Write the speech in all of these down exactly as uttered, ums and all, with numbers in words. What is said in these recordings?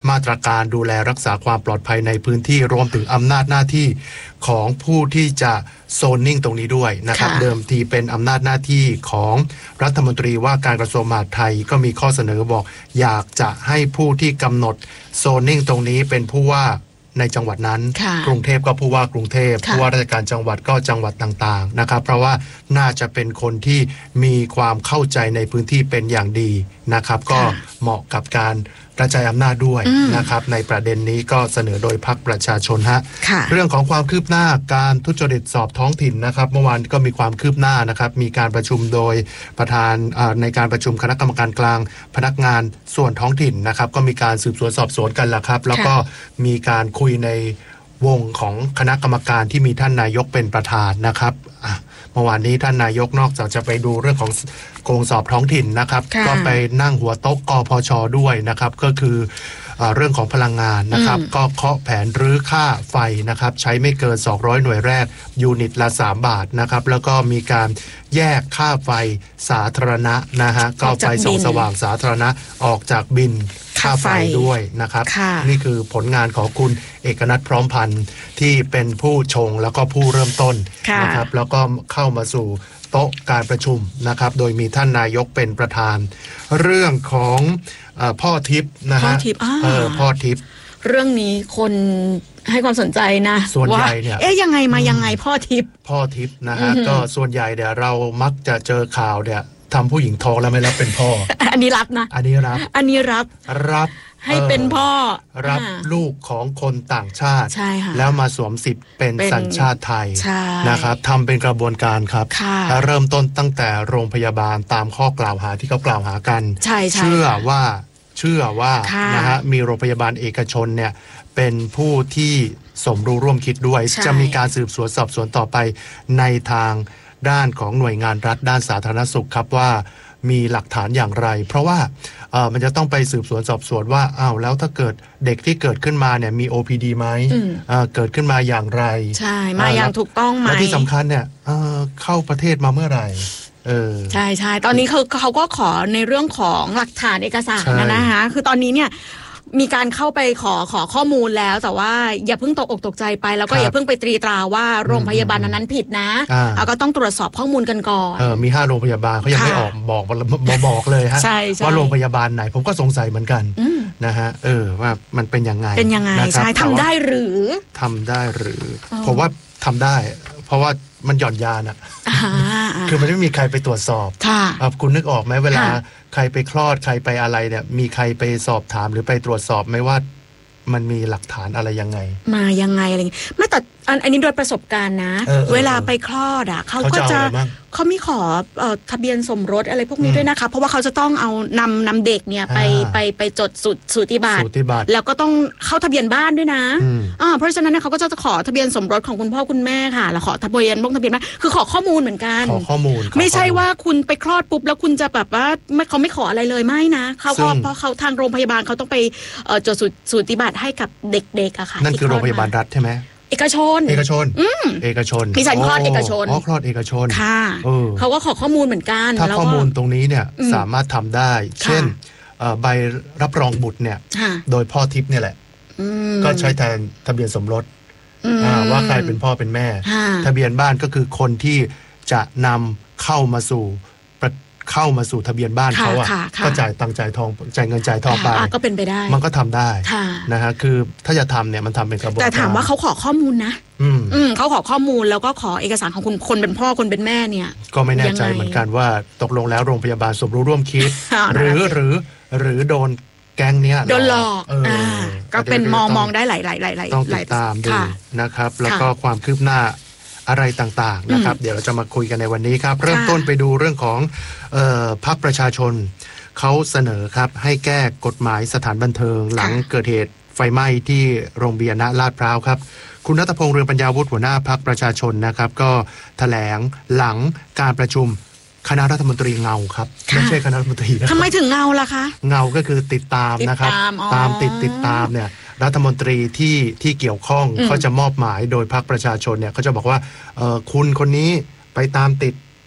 มาตรการดูแลรักษาความปลอดภัยในพื้นที่รวมถึงอำนาจหน้าที่ของผู้ที่จะโซนนิ่งตรงนี้ด้วยนะครับเดิมทีเป็นอำนาจหน้าที่ของรัฐมนตรีว่าการกระทรวงมหาดไทยก็มีข้อเสนอบอกอยากจะให้ผู้ที่กำหนดโซนนิ่งตรงนี้เป็นผู้ว่าในจังหวัดนั้นกรุงเทพก็ผู้ว่ากรุงเทพผู้ว่าราชการจังหวัดก็จังหวัดต่างๆนะครับเพราะว่าน่าจะเป็นคนที่มีความเข้าใจในพื้นที่เป็นอย่างดีนะครับก็เหมาะกับการกระจายอำนาจด้วยนะครับในประเด็นนี้ก็เสนอโดยพรรคประชาชนฮะเรื่องของความคืบหน้าการทุจริตสอบท้องถิ่นนะครับเมื่อวานก็มีความคืบหน้านะครับมีการประชุมโดยประธานในการประชุมคณะกรรมการกลางพนักงานส่วนท้องถิ่นนะครับก็มีการสืบสวนสอบสวนกันละครับแล้วก็มีการคุยในวงของคณะกรรมการที่มีท่านนายกเป็นประธานนะครับเมื่อวานนี้ท่านนายกนอกจากจะไปดูเรื่องของโกงสอบท้องถิ่นนะครับก็ไปนั่งหัวโต๊ะกพช.ด้วยนะครับก็คือเรื่องของพลังงานนะครับก็เคาะแผนรื้อค่าไฟนะครับใช้ไม่เกินสองร้อยหน่วยแรกยูนิตละสามบาทนะครับแล้วก็มีการแยกค่าไฟสาธารณะนะฮะก็ไฟส่องสว่างสาธารณะออกจากบินค่าไฟด้วยนะครับนี่คือผลงานของคุณเอกนัทพร้อมพันธ์ที่เป็นผู้ชงแล้วก็ผู้เริ่มต้นนะครับแล้วก็เข้ามาสู่โต๊ะการประชุมนะครับโดยมีท่านนายกเป็นประธานเรื่องของเอ่อพ่อทิพย์นะฮะพ่อทิพย์เออพ่อทิพย์เรื่องนี้คนให้ความสนใจนะส่วนใหญ่เนี่ยเอ๊ะยังไงมายังไงพ่อทิพย์พ่อทิพย์นะฮะก็ส่วนใหญ่เดี๋ยวเรามักจะเจอข่าวเนี่ยทำผู้หญิงท้องแล้วไม่รับเป็นพ่ออันนี้รับนะอันนี้รับอันนี้รับรับให้เป็นพ่อรับลูกของคนต่างชาติแล้วมาสวมสิทธิ์เป็นสัญชาติไทยนะครับทำเป็นกระบวนการครับและเริ่มต้นตั้งแต่โรงพยาบาลตามข้อกล่าวหาที่เขากล่าวหากันเชื่อว่าเชื่อว่านะฮะมีโรงพยาบาลเอกชนเนี่ยเป็นผู้ที่สมรู้ร่วมคิดด้วยจะมีการสืบสวนสอบสวนต่อไปในทางด้านของหน่วยงานรัฐด้านสาธารณสุขครับว่ามีหลักฐานอย่างไรเพราะว่าเอ่อมันจะต้องไปสืบสวนสอบสวนว่าอ้าวแล้วถ้าเกิดเด็กที่เกิดขึ้นมาเนี่ยมี โอ พี ดี ไหมเอ่อเกิดขึ้นมาอย่างไรใช่มาอย่างถูกต้องไหมและที่สำคัญเนี่ยเอ่อเข้าประเทศมาเมื่อไหร่เออใช่ใช่ตอนนี้เขาเขาก็ขอในเรื่องของหลักฐานเอกสารนะนะคะคือตอนนี้เนี่ยมีการเข้าไปขอขอข้อมูลแล้วแต่ว่าอย่าเพิ่งตกอกตกใจไปแล้วก็อย่าเพิ่งไปตรีตราว่าโรงพยาบาลนั้นผิดนะแล้วก็ต้องตรวจสอบข้อมูลกันก่อนเออมีห้าโรงพยาบาลเขายังไม่ออกบอกบอกเลยฮะว่าโรงพยาบาลไหนผมก็สงสัยเหมือนกันนะฮะเออว่ามันเป็นยังไงเป็นยังไงใช่ทำได้หรือทำได้หรือผมว่าทำได้เพราะว่ามันหย่อนยานอ่ะคือมันไม่มีใครไปตรวจสอบคุณนึกออกไหมเวลาใครไปคลอดใครไปอะไรเนี่ยมีใครไปสอบถามหรือไปตรวจสอบไหมว่ามันมีหลักฐานอะไรยังไงมายังไงอะไรอย่างงี้ไม่แต่อันนี้โดยประสบการณ์นะเวลาไปคลอดอ่ะเขาก็จะเขามีขอทะเบียนสมรสอะไรพวกนี้ด้วยนะคะเพราะว่าเขาจะต้องเอานำนำเด็กเนี่ยไปไปไปจดสูตรสูติบัตรแล้วก็ต้องเข้าทะเบียนบ้านด้วยนะอ่าเพราะฉะนั้นเขาก็จะขอทะเบียนสมรสของคุณพ่อคุณแม่ค่ะแล้วขอทะเบียนลงทะเบียนบ้านคือขอข้อมูลเหมือนกันขอข้อมูลไม่ใช่ว่าคุณไปคลอดปุ๊บแล้วคุณจะแบบว่าไม่เขาไม่ขออะไรเลยไม่นะเขาก็เพราะเขาทางโรงพยาบาลเขาต้องไปจดสูติบัตรให้กับเด็กๆอะค่ะนั่นคือโรงพยาบาลรัฐใช่ไหมเอกชนเอกชนเอกชนพี่ฉันคลอดเอกชนอ๋อคลอดเอกชนค่ะเขาก็ขอข้อมูลเหมือนกันถ้าข้อมูลตรงนี้เนี่ยสามารถทำได้เช่นใบรับรองบุตรเนี่ยโดยพ่อทิพย์เนี่ยแหละก็ใช้แทนทะเบียนสมรสว่าใครเป็นพ่อเป็นแม่ทะเบียนบ้านก็คือคนที่จะนำเข้ามาสู่เข้ามาสู่ทะเบียนบ้านเขาอ่ะก็จ่ายตังค์จ่ายทองจ่ายเงินจ่ายทองไปก็เป็นไปได้มันก็ทำได้นะฮะคือถ้าจะทำเนี่ยมันทำเป็นกระบวนการแต่ถามว่าเขาขอข้อมูลนะอืมเขาขอข้อมูลแล้วก็ขอเอกสารของคุณคนเป็นพ่อคนเป็นแม่เนี่ยก็ไม่แน่ใจเหมือนกันว่าตกลงแล้วโรงพยาบาลสมรู้ร่วมคิดหรือหรือหรือโดนแก๊งเนี้ยโดนหลอกอ่าก็เป็นมองมองได้หลายหลายหลายหลายต้องติดตามดูนะครับแล้วก็ความคืบหน้าอะไรต่างๆนะครับเดี๋ยวเราจะมาคุยกันในวันนี้ครับเริ่มต้นไปดูเรื่องของเอ่อพรรคประชาชนเขาเสนอครับให้แก้กฎหมายสถานบันเทิงหลังเกิดเหตุไฟไหม้ที่โรงเบียร์ณลาดพร้าวครับคุณณัฐพงษ์เรืองปัญญาวุฒิหัวหน้าพรรคประชาชนนะครับก็แถลงหลังการประชุมคณะรัฐมนตรีเงาครับไม่ใช่คณะรัฐมนตรีนะทำไมถึงเงาล่ะคะเงาก็คือติดตามนะครับตามติดติดตามเนี่ยรัฐมนตรีที่ที่เกี่ยวข้องเขาจะมอบหมายโดยพรรคประชาชนเนี่ยเขาจะบอกว่าเออคุณคนนี้ไปตามติด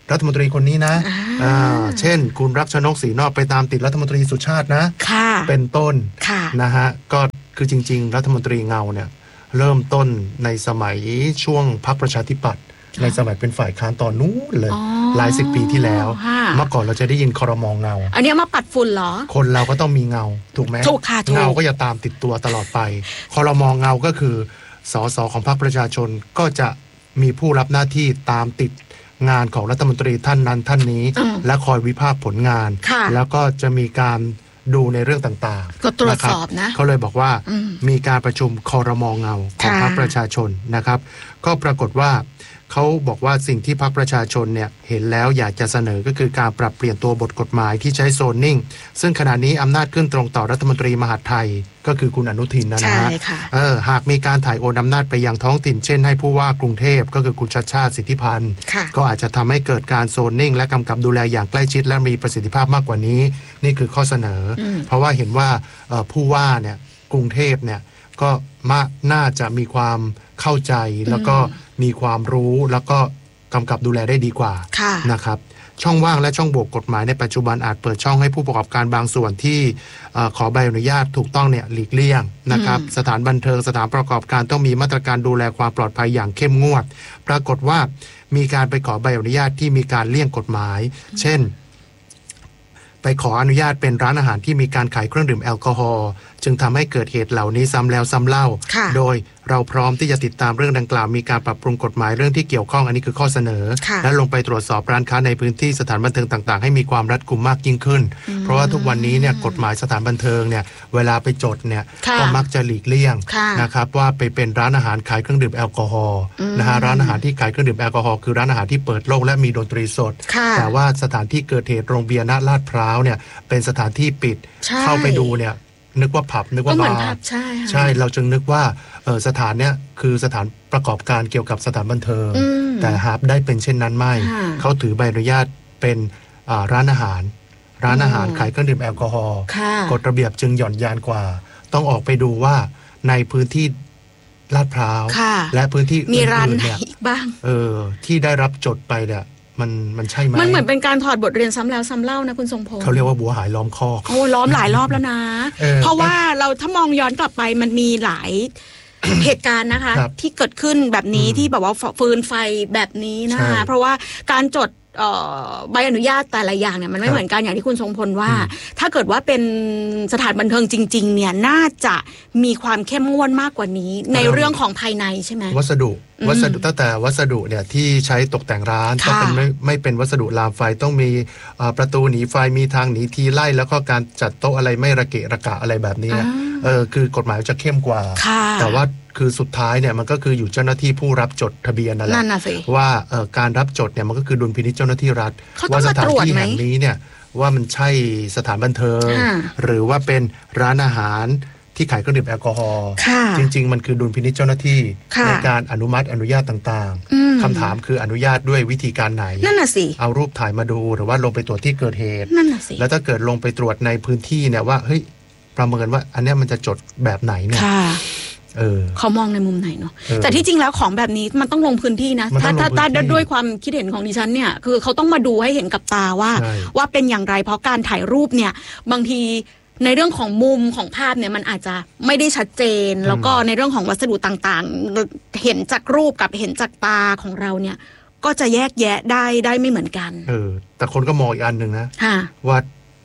รัฐมนตรีคนนี้นะอ่าเช่นคุณรักชนกศรีนอกไปตามติดรัฐมนตรีสุชาตินะเป็นต้นนะฮะก็คือจริงๆรัฐมนตรีเงาเนี่ยเริ่มต้นในสมัยช่วงพรรคประชาธิปัตย์ในสมัยเป็นฝ่ายค้านตอนนู้นเลยหลายสิบปีที่แล้วเมื่อก่อนเราจะได้ยินครม.เงาอันนี้มาปัดฝุ่นเหรอคนเราก็ต้องมีเงาถูกไหมถูกค่ะถูกเงาก็อย่าตามติดตัวตลอดไปครม.เงาก็คือสสของพรรคประชาชนก็จะมีผู้รับหน้าที่ตามติดงานของรัฐมนตรีท่านนั้นท่านนี้และคอยวิพากษ์ผลงานแล้วก็จะมีการดูในเรื่องต่างๆก็ตรวจสอบนะเขาเลยบอกว่ามีการประชุมครม.เงาของพรรคประชาชนนะครับก็ปรากฏว่าเขาบอกว่าสิ่งที่พรรคประชาชนเนี่ยเห็นแล้วอยากจะเสนอก็คือการปรับเปลี่ยนตัวบทกฎหมายที่ใช้โซนนิ่งซึ่งขณะนี้อำนาจขึ้นตรงต่อรัฐมนตรีมหาดไทยก็คือคุณอนุทินนะนะฮะเออหากมีการถ่ายโอนอำนาจไปยังท้องถิ่นเช่นให้ผู้ว่ากรุงเทพก็คือคุณชัชชาติสิทธิพันธ์ก็อาจจะทำให้เกิดการโซนนิ่งและกำกับดูแลอย่างใกล้ชิดและมีประสิทธิภาพมากกว่านี้นี่คือข้อเสนอเพราะว่าเห็นว่าผู้ว่าเนี่ยกรุงเทพเนี่ยก็น่าจะมีความเข้าใจแล้วก็มีความรู้แล้วก็กำกับดูแลได้ดีกว่านะครับช่องว่างและช่องโหว่กฎหมายในปัจจุบันอาจเปิดช่องให้ผู้ประกอบการบางส่วนที่ขอใบอนุญาตถูกต้องเนี่ยหลีกเลี่ยงนะครับสถานบันเทิงสถานประกอบการต้องมีมาตรการดูแลความปลอดภัยอย่างเข้มงวดปรากฏว่ามีการไปขอใบอนุญาตที่มีการเลี่ยงกฎหมายเช่นไปขออนุญาตเป็นร้านอาหารที่มีการขายเครื่องดื่มแอลกอฮอล์จึงทำให้เกิดเหตุเหล่านี้ซ้ำแล้วซ้ำเล่าโดยเราพร้อมที่จะติดตามเรื่องดังกล่าวมีการปรับปรุงกฎหมายเรื่องที่เกี่ยวข้องอันนี้คือข้อเสนอและลงไปตรวจสอบร้านค้าในพื้นที่สถานบันเทิงต่างๆให้มีความรัดกุมมากยิ่งขึ้นเพราะว่าทุกวันนี้เนี่ยกฎหมายสถานบันเทิงเนี่ยเวลาไปจดเนี่ยก็มักจะหลีกเลี่ยงนะครับว่าไปเป็นร้านอาหารขายเครื่องดื่มแอลกอฮอล์นะฮะร้านอาหารที่ขายเครื่องดื่มแอลกอฮอล์คือร้านอาหารที่เปิดโล่งและมีดนตรีสดแต่ว่าสถานที่เกิดเหตุโรงเบียร์ณลาดพร้าวเนี่ยเป็นสถานที่ปิดเข้าไปดูเนี่ยนึกว่าผับนึกว่าบาร์ใช่ใช่เราจึงนึกว่าเออสถานเนี้ยคือสถานประกอบการเกี่ยวกับสถานบันเทิงแต่หากได้เป็นเช่นนั้นไม่เขาถือใบอนุญาตเป็นร้านอาหารร้านอาหารขายเครื่องดื่มแอลกอฮอล์กฎระเบียบจึงหย่อนยานกว่าต้องออกไปดูว่าในพื้นที่ลาดพร้าวและพื้นที่มีร้านไหนบ้างเออที่ได้รับจดไปเนี่ยมันมันใช่ไหมมันเหมือนเป็นการถอดบทเรียนซ้ำแล้วซ้ำเล่านะคุณทรงพงษ์เขาเรียกว่าบัวหายล้อมคอกโอ้ล้อมหลายรอบแล้วนะ เ, เพราะว่าเราถ้ามองย้อนกลับไปมันมีหลาย เหตุการณ์นะคะที่เกิดขึ้นแบบนี้ที่แบบว่าฟืนไฟแบบนี้นะคะเพราะว่าการจดใบอนุญาตแต่ละอย่างเนี่ยมันไม่เหมือนกันอย่างที่คุณทรงพลว่าถ้าเกิดว่าเป็นสถานบันเทิงจริงๆเนี่ยน่าจะมีความเข้มงวดมากกว่านี้ในเรื่องของภายในใช่ไหมวัสดุวัสดุตั้งแต่วัสดุเนี่ยที่ใช้ตกแต่งร้านต้องเป็นไม่ไม่เป็นวัสดุลามไฟต้องมีประตูหนีไฟมีทางหนีทีไล่แล้วก็การจัดโต๊ะอะไรไม่ระเกะระกะอะไรแบบนี้นะเออคือกฎหมายจะเข้มกว่าแต่ว่าคือสุดท้ายเนี่ยมันก็คืออยู่เจ้าหน้าที่ผู้รับจดทะเบียนนั่นแหละว่าการรับจดเนี่ยมันก็คือดุลพินิจเจ้าหน้าที่รัฐว่าสถานที่แห่งนี้เนี่ยว่ามันใช่สถานบันเทิงหรือว่าเป็นร้านอาหารที่ขายเครื่องดื่มแอลกอฮอล์จริงๆมันคือดุลพินิจเจ้าหน้าที่ในการอนุมัติอนุญาตต่างๆคำถามคืออนุญาตด้วยวิธีการไหนนั่นน่ะสิเอารูปถ่ายมาดูหรือว่าลงไปตรวจที่เกิดเหตุนั่นน่ะสิแล้วถ้าเกิดลงไปตรวจในพื้นที่เนี่ยว่าเฮ้ยประเมินว่าอันนี้มันจะจดแบบไหนเนี่ยเออเขามองในมุมไหนเนาะแต่ที่จริงแล้วของแบบนี้มันต้องลงพื้นที่นะถ้าถ้าถ้าด้วยความคิดเห็นของดิฉันเนี่ยคือเขาต้องมาดูให้เห็นกับตาว่าว่าเป็นอย่างไรเพราะการถ่ายรูปเนี่ยบางทีในเรื่องของมุมของภาพเนี่ยมันอาจจะไม่ได้ชัดเจนแล้วก็ในเรื่องของวัสดุต่างๆเห็นจากรูปกับเห็นจากตาของเราเนี่ยก็จะแยกแยะได้ได้ไม่เหมือนกันเออแต่คนก็มองอีกอันหนึ่งนะว่า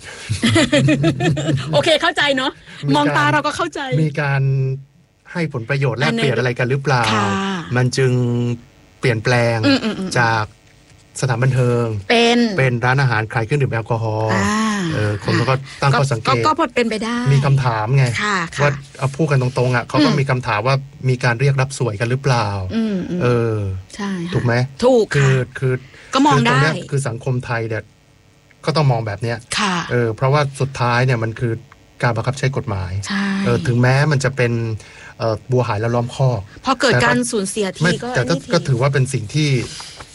โอเคเข้าใจเนาะมองตาเราก็เข้าใจมีการให้ผลประโยชน์แลกเปลี่ยนอะไรกันหรือเปล่ามันจึงเปลี่ยนแปลงจากสถานบันเทิงเป็นเป็นร้านอาหารขายเครื่องดื่มแอลกอฮอล์เออคนก็ตั้งข้อสังเกตก็พอเป็นไปได้มีคำถามไงว่าเอาพูดกันตรงๆอ่ะเขาก็มีคำถามว่ามีการเรียกรับสวยกันหรือเปล่าเออใช่ถูกไหมถูกคือคือก็มองได้คือสังคมไทยเนี่ยก็ต้องมองแบบเนี้ยเออเพราะว่าสุดท้ายเนี่ยมันคือการบังคับใช้กฎหมายเออถึงแม้มันจะเป็นบัวหายแล้วล้อมคอกพอเกิดการสูญเสียทีก็แต่ก็ถือว่าเป็นสิ่งที่ท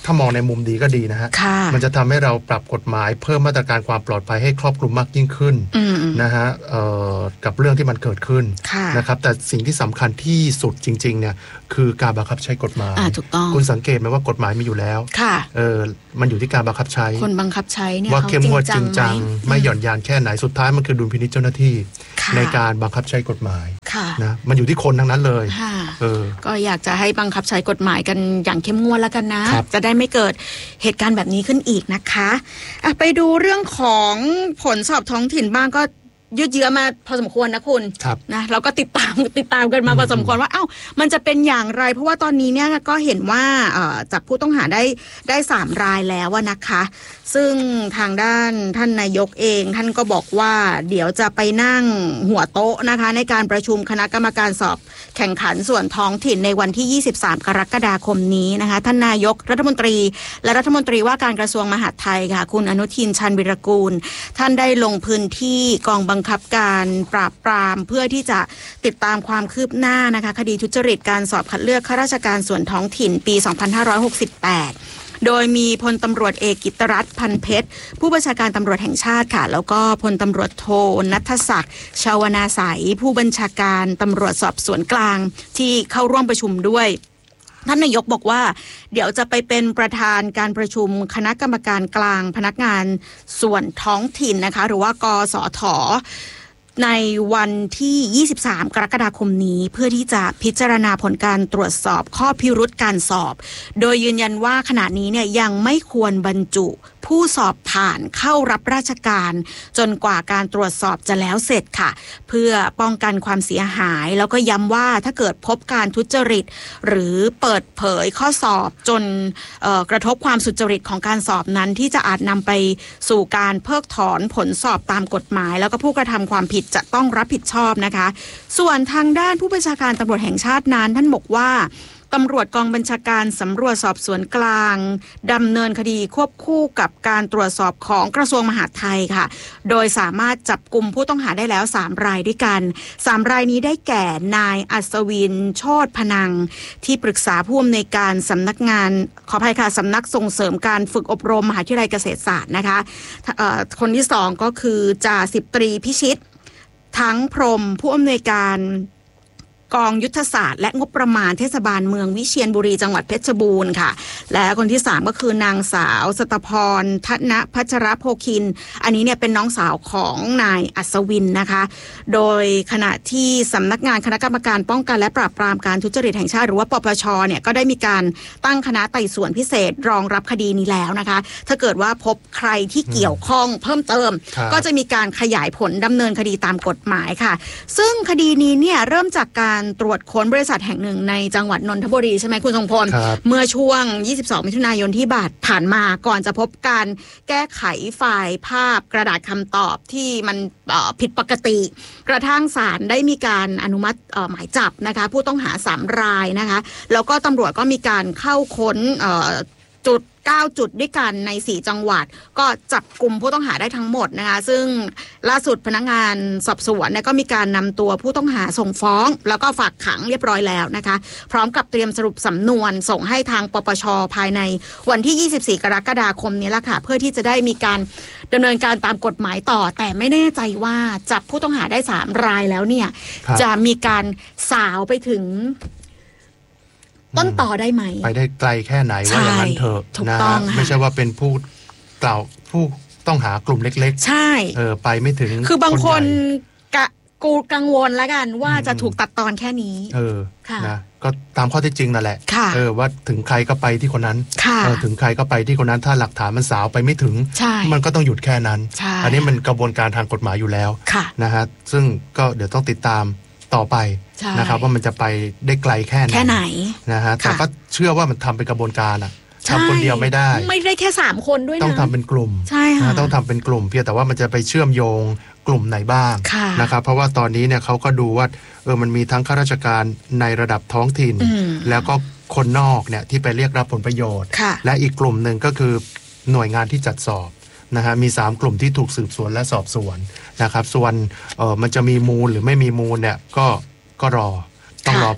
ถ้ามองในมุมดีก็ดีนะฮะมันจะทำให้เราปรับกฎหมายเพิ่มมาตรการความปลอดภัยให้ครอบคลุมมากยิ่งขึ้นนะฮะกับเรื่องที่มันเกิดขึ้นนะครับแต่สิ่งที่สำคัญที่สุดจริงๆเนี่ยคือการบังคับใช้กฎหมายคุณสังเกตไหมว่ากฎหมายมีอยู่แล้วเออมันอยู่ที่การบังคับใช้คนบังคับใช้เนี่ยว่าเข้มงวดจริงจังไม่หย่อนยานแค่ไหนสุดท้ายมันคือดุลพินิจเจ้าหน้าที่ในการบังคับใช้กฎหมายนะมันอยู่ที่คนทั้งนั้นเลยเออก็อยากจะให้บังคับใช้กฎหมายกันอย่างเข้มงวดแล้วกันนะจะได้ไม่เกิดเหตุการณ์แบบนี้ขึ้นอีกนะคะอ่ะไปดูเรื่องของผลสอบท้องถิ่นบ้างก็ยืดเยื้อมาพอสมควรนะคุณนะเราก็ติดตามติดตามกันมาพอสมควรว่าเอ้ามันจะเป็นอย่างไรเพราะว่าตอนนี้เนี่ยก็เห็นว่าจับผู้ต้องหาได้ได้สามรายแล้วนะคะซึ่งทางด้านท่านนายกเองท่านก็บอกว่าเดี๋ยวจะไปนั่งหัวโต๊ะนะคะในการประชุมคณะกรรมการสอบแข่งขันส่วนท้องถิ่นในวันที่ยี่สิบสามกรกฎาคมนี้นะคะท่านนายกรัฐมนตรีและรัฐมนตรีว่าการกระทรวงมหาดไทยค่ะคุณอนุทินชาญวิรกูลท่านได้ลงพื้นที่กองบังคับการปราบปรามเพื่อที่จะติดตามความคืบหน้านะคะคดีทุจริตการสอบคัดเลือกข้าราชการส่วนท้องถิ่นปีสองพันห้าร้อยหกสิบแปดโดยมีพลตำรวจเอกกิตรัตน์พันเพชรผู้บัญชาการตำรวจแห่งชาติค่ะแล้วก็พลตำรวจโทณัฐศักดิ์ชาวนาใสผู้บัญชาการตำรวจสอบสวนกลางที่เข้าร่วมประชุมด้วยท่านนายกบอกว่าเดี๋ยวจะไปเป็นประธานการประชุมคณะกรรมการกลางพนักงานส่วนท้องถิ่นนะคะหรือว่ากสทในวันที่ยี่สิบสามกรกฎาคมนี้เพื่อที่จะพิจารณาผลการตรวจสอบข้อพิรุธการสอบโดยยืนยันว่าขณะนี้เนี่ยยังไม่ควรบรรจุผู้สอบผ่านเข้ารับราชการจนกว่าการตรวจสอบจะแล้วเสร็จค่ะเพื่อป้องกันความเสียหายแล้วก็ย้ำว่าถ้าเกิดพบการทุจริตหรือเปิดเผยข้อสอบจนกระทบความสุจริตของการสอบนั้นที่จะอาจนำไปสู่การเพิกถอนผลสอบตามกฎหมายแล้วก็ผู้กระทำความผิดจะต้องรับผิดชอบนะคะส่วนทางด้านผู้บัญชาการตำรวจแห่งชาตินั้นท่านบอกว่าตำรวจกองบัญชาการสำรวจสอบสวนกลางดำเนินคดีควบคู่กับการตรวจสอบของกระทรวงมหาดไทยค่ะโดยสามารถจับกุมผู้ต้องหาได้แล้วสามรายด้วยกันสามรายนี้ได้แก่นายอัศวินโชติพนังที่ปรึกษาผู้อำนวยการสำนักงานขออภัยค่ะสำนักส่งเสริมการฝึกอบรมมหาวิทยาลัยเกษตรศาสตร์นะคะคนที่สองก็คือจ่าสิบตรีพิชิตทั้งพรหมผู้อำนวยการกองยุทธศาสตร์และงบประมาณเทศบาลเมืองวิเชียรบุรีจังหวัดเพชรบูรณ์ค่ะและคนที่สามก็คือนางสาวสตพรธนพัชรโภคินอันนี้เนี่ยเป็นน้องสาวของนายอัศวินนะคะโดยขณะที่สำนักงานคณะกรรมการป้องกันและปราบปรามการทุจริตแห่งชาติหรือว่าปปชเนี่ยก็ได้มีการตั้งคณะไต่สวนพิเศษรองรับคดีนี้แล้วนะคะถ้าเกิดว่าพบใครที่เกี่ยวข้องเพิ่มเติมก็จะมีการขยายผลดำเนินคดีตามกฎหมายค่ะซึ่งคดีนี้เนี่ยเริ่มจากการตรวจค้นบริษัทแห่งหนึ่งในจังหวัดนนทบุรีใช่ไหมคุณทรงพลเมื่อช่วงยี่สิบสองมิถุนายนที่ผ่านมาก่อนจะพบการแก้ไขไฟล์ภาพกระดาษคำตอบที่มันผิดปกติกระทั่งศาลได้มีการอนุมัติหมายจับนะคะผู้ต้องหาสามรายนะคะแล้วก็ตำรวจก็มีการเข้าค้นจุดเก้าจุดด้วยกันในสี่จังหวัดก็จับกลุ่มผู้ต้องหาได้ทั้งหมดนะคะซึ่งล่าสุดพนักงานสอบสวนเนี่ยก็มีการนำตัวผู้ต้องหาส่งฟ้องแล้วก็ฝากขังเรียบร้อยแล้วนะคะพร้อมกับเตรียมสรุปสำนวนส่งให้ทางปปชภายในวันที่ยี่สิบสี่กรกฎาคมนี้แหละค่ะเพื่อที่จะได้มีการดำเนินการตามกฎหมายต่อแต่ไม่แน่ใจว่าจับผู้ต้องหาได้สามรายแล้วเนี่ยจะมีการสาวไปถึงต้นต่อได้ไหมไปได้ไกลแค่ไหนว่าอย่างนั้นเถอะนะไม่ใช่ว่าเป็นผู้กล่าวผู้ต้องหากลุ่มเล็กๆใช่เออไปไม่ถึงคือบางคนกะกูกังวลแล้วกันว่าจะถูกตัดตอนแค่นี้เออนะก็ตามข้อเท็จจริงนั่นแหละเออว่าถึงใครก็ไปที่คนนั้นเออถึงใครก็ไปที่คนนั้นถ้าหลักฐานมันสาวไปไม่ถึงมันก็ต้องหยุดแค่นั้นอันนี้มันกระบวนการทางกฎหมายอยู่แล้วนะฮะซึ่งก็เดี๋ยวต้องติดตามต่อไปนะครับว่ามันจะไปได้ไกลแค่ไหนแค่ไหนนะฮะแต่ก็เชื่อว่ามันทำเป็นกระบวนการอะทำคนเดียวไม่ได้ไม่ได้แค่สามคนด้วยนะต้องทำเป็นกลุ่มใช่ค่ะต้องทำเป็นกลุ่มเพียงแต่ว่ามันจะไปเชื่อมโยงกลุ่มไหนบ้างนะครับเพราะว่าตอนนี้เนี่ยเขาก็ดูว่าเออมันมีทั้งข้าราชการในระดับท้องถิ่นแล้วก็คนนอกเนี่ยที่ไปเรียกรับผลประโยชน์และอีกกลุ่มหนึ่งก็คือหน่วยงานที่จัดสอบนะฮะมีสามกลุ่มที่ถูกสืบสวนและสอบสวนนะครับส่วนเออมันจะมีมูลหรือไม่มีมูลเนี่ยก็ก็รอต้องรอผล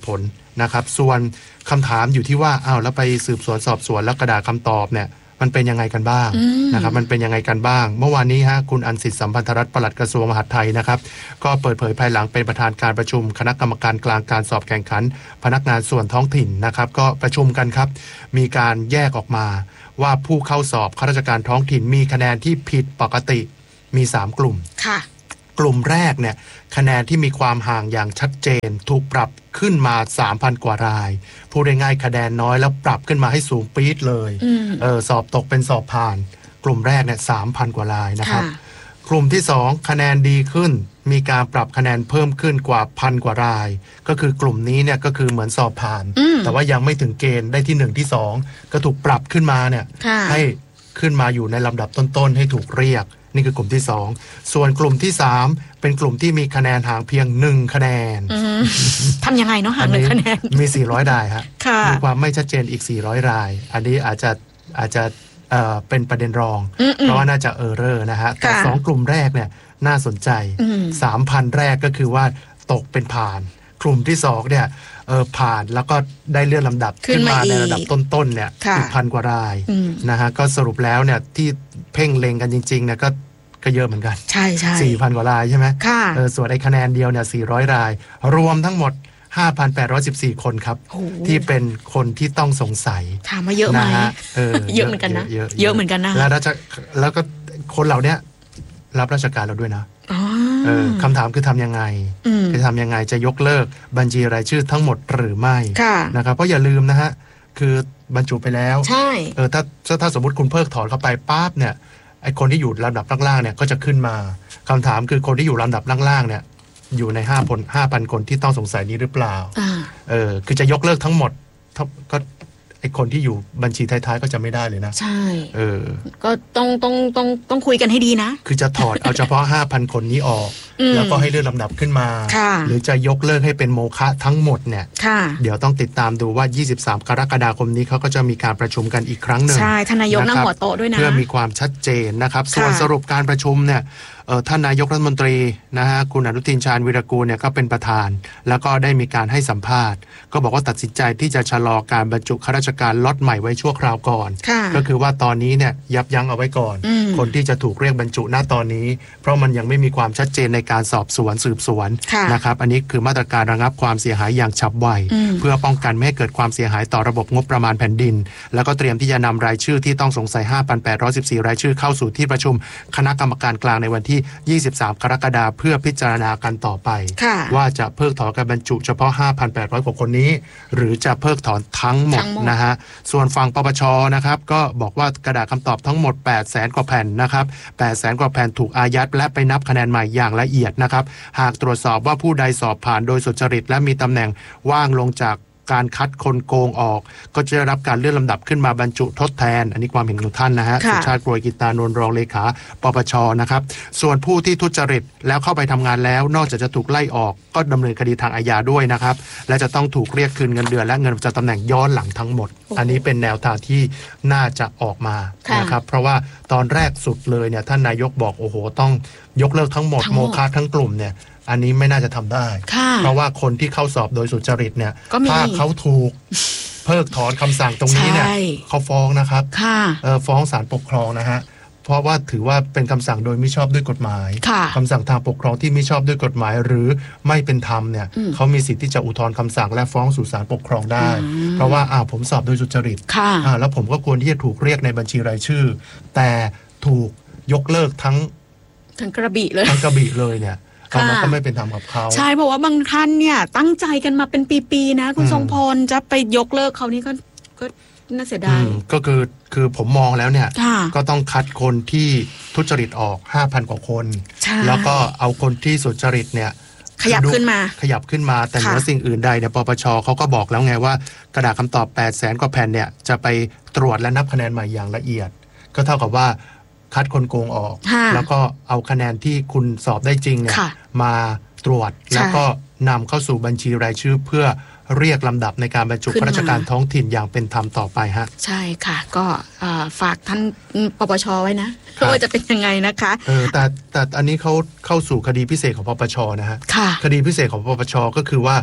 นะครับส่วนคำถามอยู่ที่ว่าอ้าวแล้วไปสืบสวนสอบสวนแล้วกระดาษคำตอบเนี่ยมันเป็นยังไงกันบ้างนะครับมันเป็นยังไงกันบ้างเมื่อวานนี้ฮะคุณอันสิทธิ์สัมพันธรัตน์ปลัดกระทรวงมหาดไทยนะครับก็เปิดเผยภายหลังเป็นประธานการประชุมคณะกรรมการกลางการสอบแข่งขันพนักงานส่วนท้องถิ่นนะครับก็ประชุมกันครับมีการแยกออกมาว่าผู้เข้าสอบข้าราชการท้องถิ่นมีคะแนนที่ผิดปกติมีสามกลุ่มค่ะกลุ่มแรกเนี่ยคะแนนที่มีความห่างอย่างชัดเจนถูกปรับขึ้นมา สามพัน กว่ารายพูดง่ายๆคะแนนน้อยแล้วปรับขึ้นมาให้สูงปี๊ดเลยเออสอบตกเป็นสอบผ่านกลุ่มแรกเนี่ย สามพัน กว่ารายนะครับกลุ่มที่สองคะแนนดีขึ้นมีการปรับคะแนนเพิ่มขึ้นกว่าพันกว่ารายก็คือกลุ่มนี้เนี่ยก็คือเหมือนสอบผ่านแต่ว่ายังไม่ถึงเกณฑ์ได้ที่หนึ่งที่สองก็ถูกปรับขึ้นมาเนี่ยให้ขึ้นมาอยู่ในลำดับต้นๆให้ถูกเรียกนี่คือกลุ่มที่สองส่วนกลุ่มที่สามเป็นกลุ่มที่มีคะแนนห่างเพียงหนึ่งคะแนนทำยังไงเนาะห่างหนึ่งคะแนนมีสี่ร้อยรายฮะมีความไม่ชัดเจนอีกสี่ร้อยรายอันนี้อาจจะอาจจะเอ่อเป็นประเด็นรองเพราะว่าน่าจะเออร์เรอร์นะฮะแต่สองกลุ่มแรกเนี่ยน่าสนใจ สามพัน แรกก็คือว่าตกเป็นผ่านกลุ่มที่สองเนี่ยเออผ่านแล้วก็ได้เลื่อนลำดับขึ้นมาในระดับต้นๆเนี่ยอีกพันกว่ารายนะฮะก็สรุปแล้วเนี่ยที่เพ่งเล็งกันจริงๆเนี่ยก็ก็เยอะเหมือนกันใช่ใช่สี่พันกว่ารายใช่ไหมเออส่วนไอ้คะแนนเดียวเนี่ยสี่ร้อยรายรวมทั้งหมด ห้าพันแปดร้อยสิบสี่ คนครับที่เป็นคนที่ต้องสงสัยถามมาเยอะไหมเออเยอะเหมือนกันนะเยอะเหมือนกันนะแล้วจะแล้วก็คนเหล่านี้รับราชการเราด้วยนะเออคำถามคือทำยังไงจะทำยังไงจะยกเลิกบัญชีรายชื่อทั้งหมดหรือไม่นะครับเพราะอย่าลืมนะฮะคือบรรจุไปแล้วใช่เออถ้าถ้าสมมติคุณเพิกถอนเข้าไปปั๊บเนี่ยไอคนที่อยู่ลำดับล่างๆเนี่ยก็จะขึ้นมาคำถามคือคนที่อยู่ลำดับล่างๆเนี่ยอยู่ในห้าพันห้าพันคนที่ต้องสงสัยนี้หรือเปล่าเออคือจะยกเลิกทั้งหมดก็ไอคนที่อยู่บัญชีท้ายๆก็จะไม่ได้เลยนะใช่เออก็ต้องต้องต้องต้องคุยกันให้ดีนะคือจะถอดเอาเฉพาะ ห้าพัน คนนี้ออกแล้วก็ให้เลื่อนลำดับขึ้นมาหรือจะยกเลิกให้เป็นโมฆะทั้งหมดเนี่ยเดี๋ยวต้องติดตามดูว่ายี่สิบสามกรกฎาคมนี้เขาก็จะมีการประชุมกันอีกครั้งหนึ่งใช่ทนายกนั่งหัวโต๊ะด้วยนะเพื่อมีความชัดเจนนะครับส่วนสรุปการประชุมเนี่ยท่านนายกรัฐมนตรีนะฮะคุณอนุทินชาญวีรกูลเนี่ยก็เป็นประธานแล้วก็ได้มีการให้สัมภาษณ์ก็บอกว่าตัดสินใจที่จะชะลอการบรรจุข้าราชการล็อตใหม่ไว้ชั่วคราวก่อนก็คือว่าตอนนี้เนี่ยยับยั้งเอาไว้ก่อนคนที่จะถูกเรียกบรรจุณตอนนี้เพราะมันยังไม่มีความชัดเจนในการสอบสวนสืบสวนนะครับอันนี้คือมาตรการระงับความเสียหายอย่างฉับไวเพื่อป้องกันไม่ให้เกิดความเสียหายต่อระบบงบประมาณแผ่นดินแล้วก็เตรียมที่จะนำรายชื่อที่ต้องสงสัย ห้าพันแปดร้อยสิบสี่ รายชื่อเข้าสู่ที่ประชุมคณะกรรมการกลางในวันที่ยี่สิบสามกรกฎาคมเพื่อพิจารณากันต่อไปว่าจะเพิกถอนการบรรจุเฉพาะ ห้าพันแปดร้อย กว่าคนนี้หรือจะเพิกถอนทั้งหมดนะฮะส่วนฝั่งปปชนะครับก็บอกว่ากระดาษคำตอบทั้งหมด แปดแสน กว่าแผ่นนะครับ แปดแสน กว่าแผ่นถูกอายัดและไปนับคะแนนใหม่อย่างละเอียดนะครับหากตรวจสอบว่าผู้ใดสอบผ่านโดยสุจริตและมีตำแหน่งว่างลงจากการคัดคนโกงออกก็จะได้รับการเลื่อนลำดับขึ้นมาบรรจุทดแทนอันนี้ความเห็นของท่านนะฮะสุชาติกรวยกิตานนท์รองเลขาปปชนะครับส่วนผู้ที่ทุจริตแล้วเข้าไปทำงานแล้วนอกจากจะถูกไล่ออกก็ดำเนินคดีทางอาญาด้วยนะครับและจะต้องถูกเรียกคืนเงินเดือนและเงินประจำตำแหน่งย้อนหลังทั้งหมดอันนี้เป็นแนวทางที่น่าจะออกมานะครับเพราะว่าตอนแรกสุดเลยเนี่ยท่านนายกบอกโอ้โหต้องยกเลิกทั้งหมดโมฆะทั้งกลุ่มเนี่ยอันนี้ไม่น่าจะทำได้เพราะว่าคนที่เข้าสอบโดยสุจริตเนี่ยถ้าเขาถูกเพิกถอนคำสั่งตรงนี้เนี่ยเขาฟ้องนะครับฟ้องศาลปกครองนะฮะเพราะว่าถือว่าเป็นคำสั่งโดยมิชอบด้วยกฎหมายคำสั่งทางปกครองที่มิชอบด้วยกฎหมายหรือไม่เป็นธรรมเนี่ยเขามีสิทธิ์ที่จะอุทธรณ์คำสั่งและฟ้องสู่ศาลปกครองได้เพราะว่าอ้าวผมสอบโดยสุจริตแล้วผมก็ควรที่จะถูกเรียกในบัญชีรายชื่อแต่ถูกยกเลิกทั้งทั้งกระบี่เลยทั้งกระบี่เลยเนี่ยมันก็ไม่เป็นธรรมกับเขาใช่เพราะว่าบางท่านเนี่ยตั้งใจกันมาเป็นปีๆนะคุณทรงพลจะไปยกเลิกเขานี่ก็ก็น่าเสียดายก็คือคือผมมองแล้วเนี่ยก็ต้องคัดคนที่ทุจริตออก ห้าพัน กว่าคนแล้วก็เอาคนที่สุจริตเนี่ยขยับขึ้นมาขยับขึ้นมาแต่เหนือสิ่งอื่นใดเนี่ยปปชเขาก็บอกแล้วไงว่ากระดาษคำตอบ แปดแสน กว่าแผ่นเนี่ยจะไปตรวจและนับคะแนนใหม่อย่างละเอียดก็เท่ากับว่าคัดคนโกงออกแล้วก็เอาคะแนนที่คุณสอบได้จริงเนี่ยมาตรวจแล้วก็นำเข้าสู่บัญชีรายชื่อเพื่อเรียกลำดับในการบรรจุข้าราชการท้องถิ่นอย่างเป็นธรรมต่อไปฮะใช่ค่ะก็ฝากท่านปปชไว้นะว่าจะเป็นยังไงนะคะเออแต่แต่อันนี้เขาเข้าสู่คดีพิเศษของปปชนะฮะคดีพิเศษของปปชก็คือว่า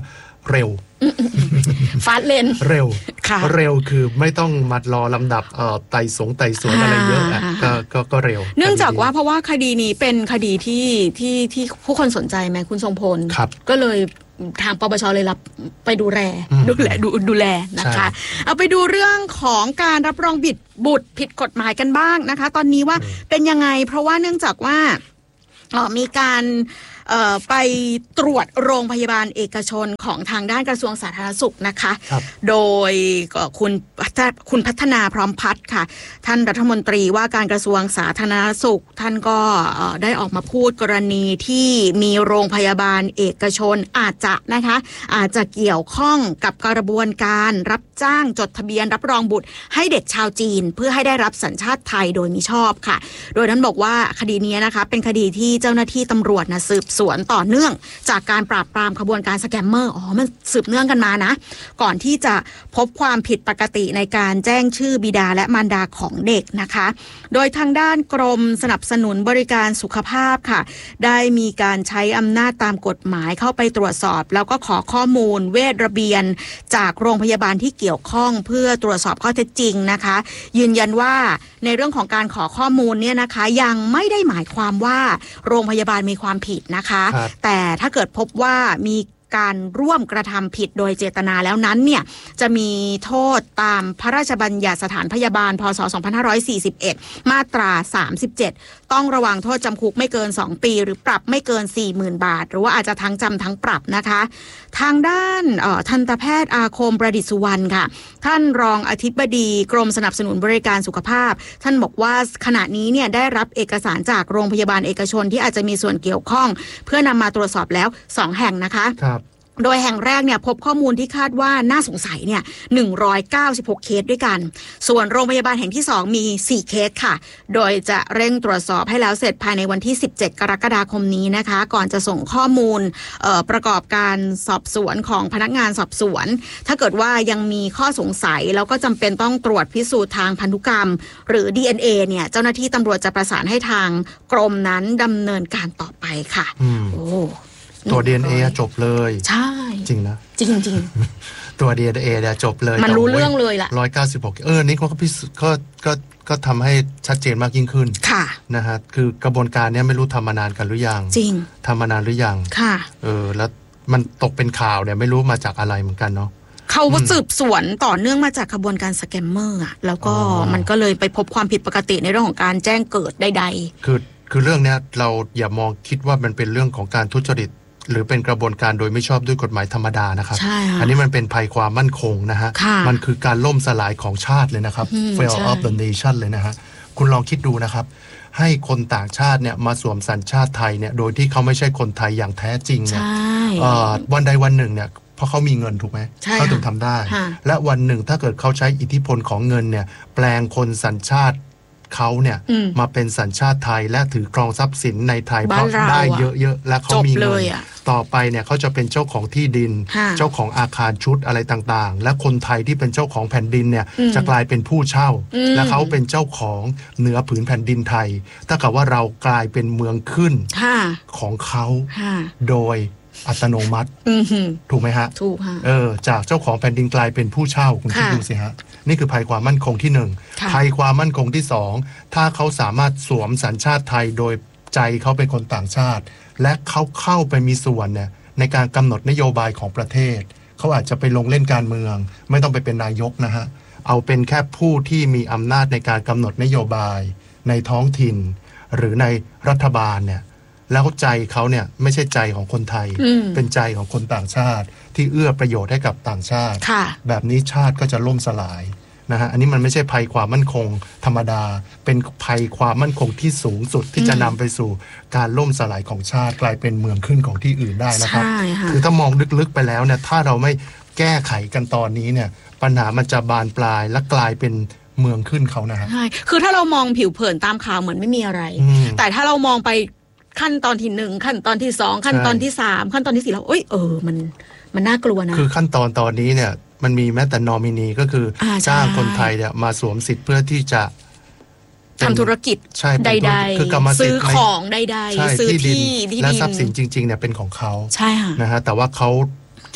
เร็วฟาสเลนเร็วเร็วคือไม่ต้องมารอลำดับเอ่อไต่สงไต่สวนอะไรเยอะอ่ะก็ก็ก็เร็วเนื่องจากว่าเพราะว่าคดีนี้เป็นคดีที่ที่ที่ผู้คนสนใจไหมคุณทรงพลก็เลยทางปปชเลยรับไปดูแลดูแลดูดูแลนะคะเอาไปดูเรื่องของการรับรองบิดบุตรผิดกฎหมายกันบ้างนะคะตอนนี้ว่าเป็นยังไงเพราะว่าเนื่องจากว่ามีการไปตรวจโรงพยาบาลเอกชนของทางด้านกระทรวงสาธารณสุขนะคะโดยคุณคุณพัฒนาพร้อมพัฒน์ค่ะท่านรัฐมนตรีว่าการกระทรวงสาธารณสุขท่านก็ได้ออกมาพูดกรณีที่มีโรงพยาบาลเอกชนอาจจะนะคะอาจจะเกี่ยวข้องกับกระบวนการรับจ้างจดทะเบียนรับรองบุตรให้เด็กชาวจีนเพื่อให้ได้รับสัญชาติไทยโดยมิชอบค่ะโดยท่านบอกว่าคดีนี้นะคะเป็นคดีที่เจ้าหน้าที่ตำรวจนะสืบสวนต่อเนื่องจากการปราบปรามขบวนการสแกมเมอร์อ๋อมันสืบเนื่องกันมานะก่อนที่จะพบความผิดปกติในการแจ้งชื่อบิดาและมารดาของเด็กนะคะโดยทางด้านกรมสนับสนุนบริการสุขภาพค่ะได้มีการใช้อำนาจตามกฎหมายเข้าไปตรวจสอบแล้วก็ขอข้อมูลเวชระเบียนจากโรงพยาบาลที่เกี่ยวข้องเพื่อตรวจสอบข้อเท็จจริงนะคะยืนยันว่าในเรื่องของการขอข้อมูลเนี่ยนะคะยังไม่ได้หมายความว่าโรงพยาบาลมีความผิดนะคะแต่ถ้าเกิดพบว่ามีการร่วมกระทำผิดโดยเจตนาแล้วนั้นเนี่ยจะมีโทษตามพระราชบัญญัติสถานพยาบาลพ.ศ. สองพันห้าร้อยสี่สิบเอ็ดมาตราสามสิบเจ็ดต้องระวังโทษจำคุกไม่เกินสองปีหรือปรับไม่เกิน สี่หมื่น บาทหรือว่าอาจจะทั้งจำทั้งปรับนะคะทางด้านทันตแพทย์อาคมประดิษฐ์สุวรรณค่ะท่านรองอธิบดีกรมสนับสนุนบริการสุขภาพท่านบอกว่าขณะนี้เนี่ยได้รับเอกสารจากโรงพยาบาลเอกชนที่อาจจะมีส่วนเกี่ยวข้องเพื่อนำมาตรวจสอบแล้วสองแห่งนะคะครับโดยแห่งแรกเนี่ยพบข้อมูลที่คาดว่าน่าสงสัยเนี่ยหนึ่งร้อยเก้าสิบหกเคสด้วยกันส่วนโรงพยาบาลแห่งที่สองมีสี่เคสค่ะโดยจะเร่งตรวจสอบให้แล้วเสร็จภายในวันที่สิบเจ็ดกรกฎาคมนี้นะคะก่อนจะส่งข้อมูลประกอบการสอบสวนของพนักงานสอบสวนถ้าเกิดว่ายังมีข้อสงสัยแล้วก็จำเป็นต้องตรวจพิสูจน์ทางพันธุกรรมหรือ ดี เอ็น เอ เนี่ยเจ้าหน้าที่ตำรวจจะประสานให้ทางกรมนั้นดำเนินการต่อไปค่ะโอ้ตัว ดี เอ็น เอ จบเลยใช่จริงนะจริงจริงตัว ดี เอ็น เอ เนี่ยจบเลยมันรู้เรื่องเลยล่ะหนึ่งร้อยเก้าสิบหกเออนี่เขาก็พิก็ก็ก็ทำให้ชัดเจนมากยิ่งขึ้นค่ะนะฮะคือกระบวนการเนี้ยไม่รู้ทำมานานกันหรือยังจริงทำมานานหรือยังค่ะเออแล้วมันตกเป็นข่าวเนี่ยไม่รู้มาจากอะไรเหมือนกันเนาะเขาก็สืบสวนต่อเนื่องมาจากขบวนการสแกมเมอร์อ่ะแล้วก็มันก็เลยไปพบความผิดปกติในเรื่องของการแจ้งเกิดใดๆคือคือเรื่องเนี้ยเราอย่ามองคิดว่ามันเป็นเรื่องของการทุจริตหรือเป็นกระบวนการโดยไม่ชอบด้วยกฎหมายธรรมดานะครับอันนี้มันเป็นภัยความมั่นคงนะฮะมันคือการล่มสลายของชาติเลยนะครับ fail of the nation เลยนะฮะคุณลองคิดดูนะครับให้คนต่างชาติเนี่ยมาสวมสัญชาติไทยเนี่ยโดยที่เขาไม่ใช่คนไทยอย่างแท้จริงเนี่ยวันใดวันหนึ่งเนี่ยเพราะเขามีเงินถูกไหมเขาถึงทำได้และวันหนึ่งถ้าเกิดเขาใช้อิทธิพลของเงินเนี่ยแปลงคนสัญชาติเขาเนี่ยมาเป็นสัญชาติไทยและถือครองทรัพย์สินในไทยเพราะได้เยอะๆและเขามีเงินต่อไปเนี่ยเขาจะเป็นเจ้าของที่ดินเจ้าของอาคารชุดอะไรต่างๆและคนไทยที่เป็นเจ้าของแผ่นดินเนี่ยจะกลายเป็นผู้เช่าและเขาเป็นเจ้าของเหนือผืนแผ่นดินไทยถ้าเกิดว่าเรากลายเป็นเมืองขึ้นของเขาโดยอัตโนมัติถูกไหมฮะถูกฮะเออจากเจ้าของแผ่นดินกลายเป็นผู้เช่าคุณคิดดูสิฮะนี่คือภัยความมั่นคงที่หนึ่งภัยความมั่นคงที่สองถ้าเขาสามารถสวมสัญชาติไทยโดยใจเขาเป็นคนต่างชาติและเขาเข้าไปมีส่วนเนี่ยในการกำหนดนโยบายของประเทศเขาอาจจะไปลงเล่นการเมืองไม่ต้องไปเป็นนายกนะฮะเอาเป็นแค่ผู้ที่มีอำนาจในการกำหนดนโยบายในท้องถิ่นหรือในรัฐบาลเนี่ยแล้วใจเขาเนี่ยไม่ใช่ใจของคนไทยเป็นใจของคนต่างชาติที่เอื้อประโยชน์ให้กับต่างชาติแบบนี้ชาติก็จะล่มสลายนะฮะอันนี้มันไม่ใช่ภัยความมั่นคงธรรมดาเป็นภัยความมั่นคงที่สูงสุดที่จะนำไปสู่การล่มสลายของชาติกลายเป็นเมืองขึ้นของที่อื่นได้นะครับคือถ้ามองลึกๆไปแล้วเนี่ยถ้าเราไม่แก้ไขกันตอนนี้เนี่ยปัญหามันจะบานปลายและกลายเป็นเมืองขึ้นเขานะฮะใช่คือถ้าเรามองผิวเผินตามข่าวเหมือนไม่มีอะไรแต่ถ้าเรามองไปขั้นตอนที่หนึ่งขั้นตอนที่สองขั้นตอนที่สามขั้นตอนที่สี่แล้วเอ้ยเออมันมันน่ากลัวนะคือขั้นตอนตอนนี้เนี่ยมันมีแม้แต่นอมินีก็คือจ้างคนไทยเนี่ยมาสวมสิทธิ์เพื่อที่จะทำธุรกิจใดๆซื้อของใดๆซื้อที่และทรัพย์สินจริงๆเนี่ยเป็นของเขาใช่ค่ะนะฮะแต่ว่าเขาคิด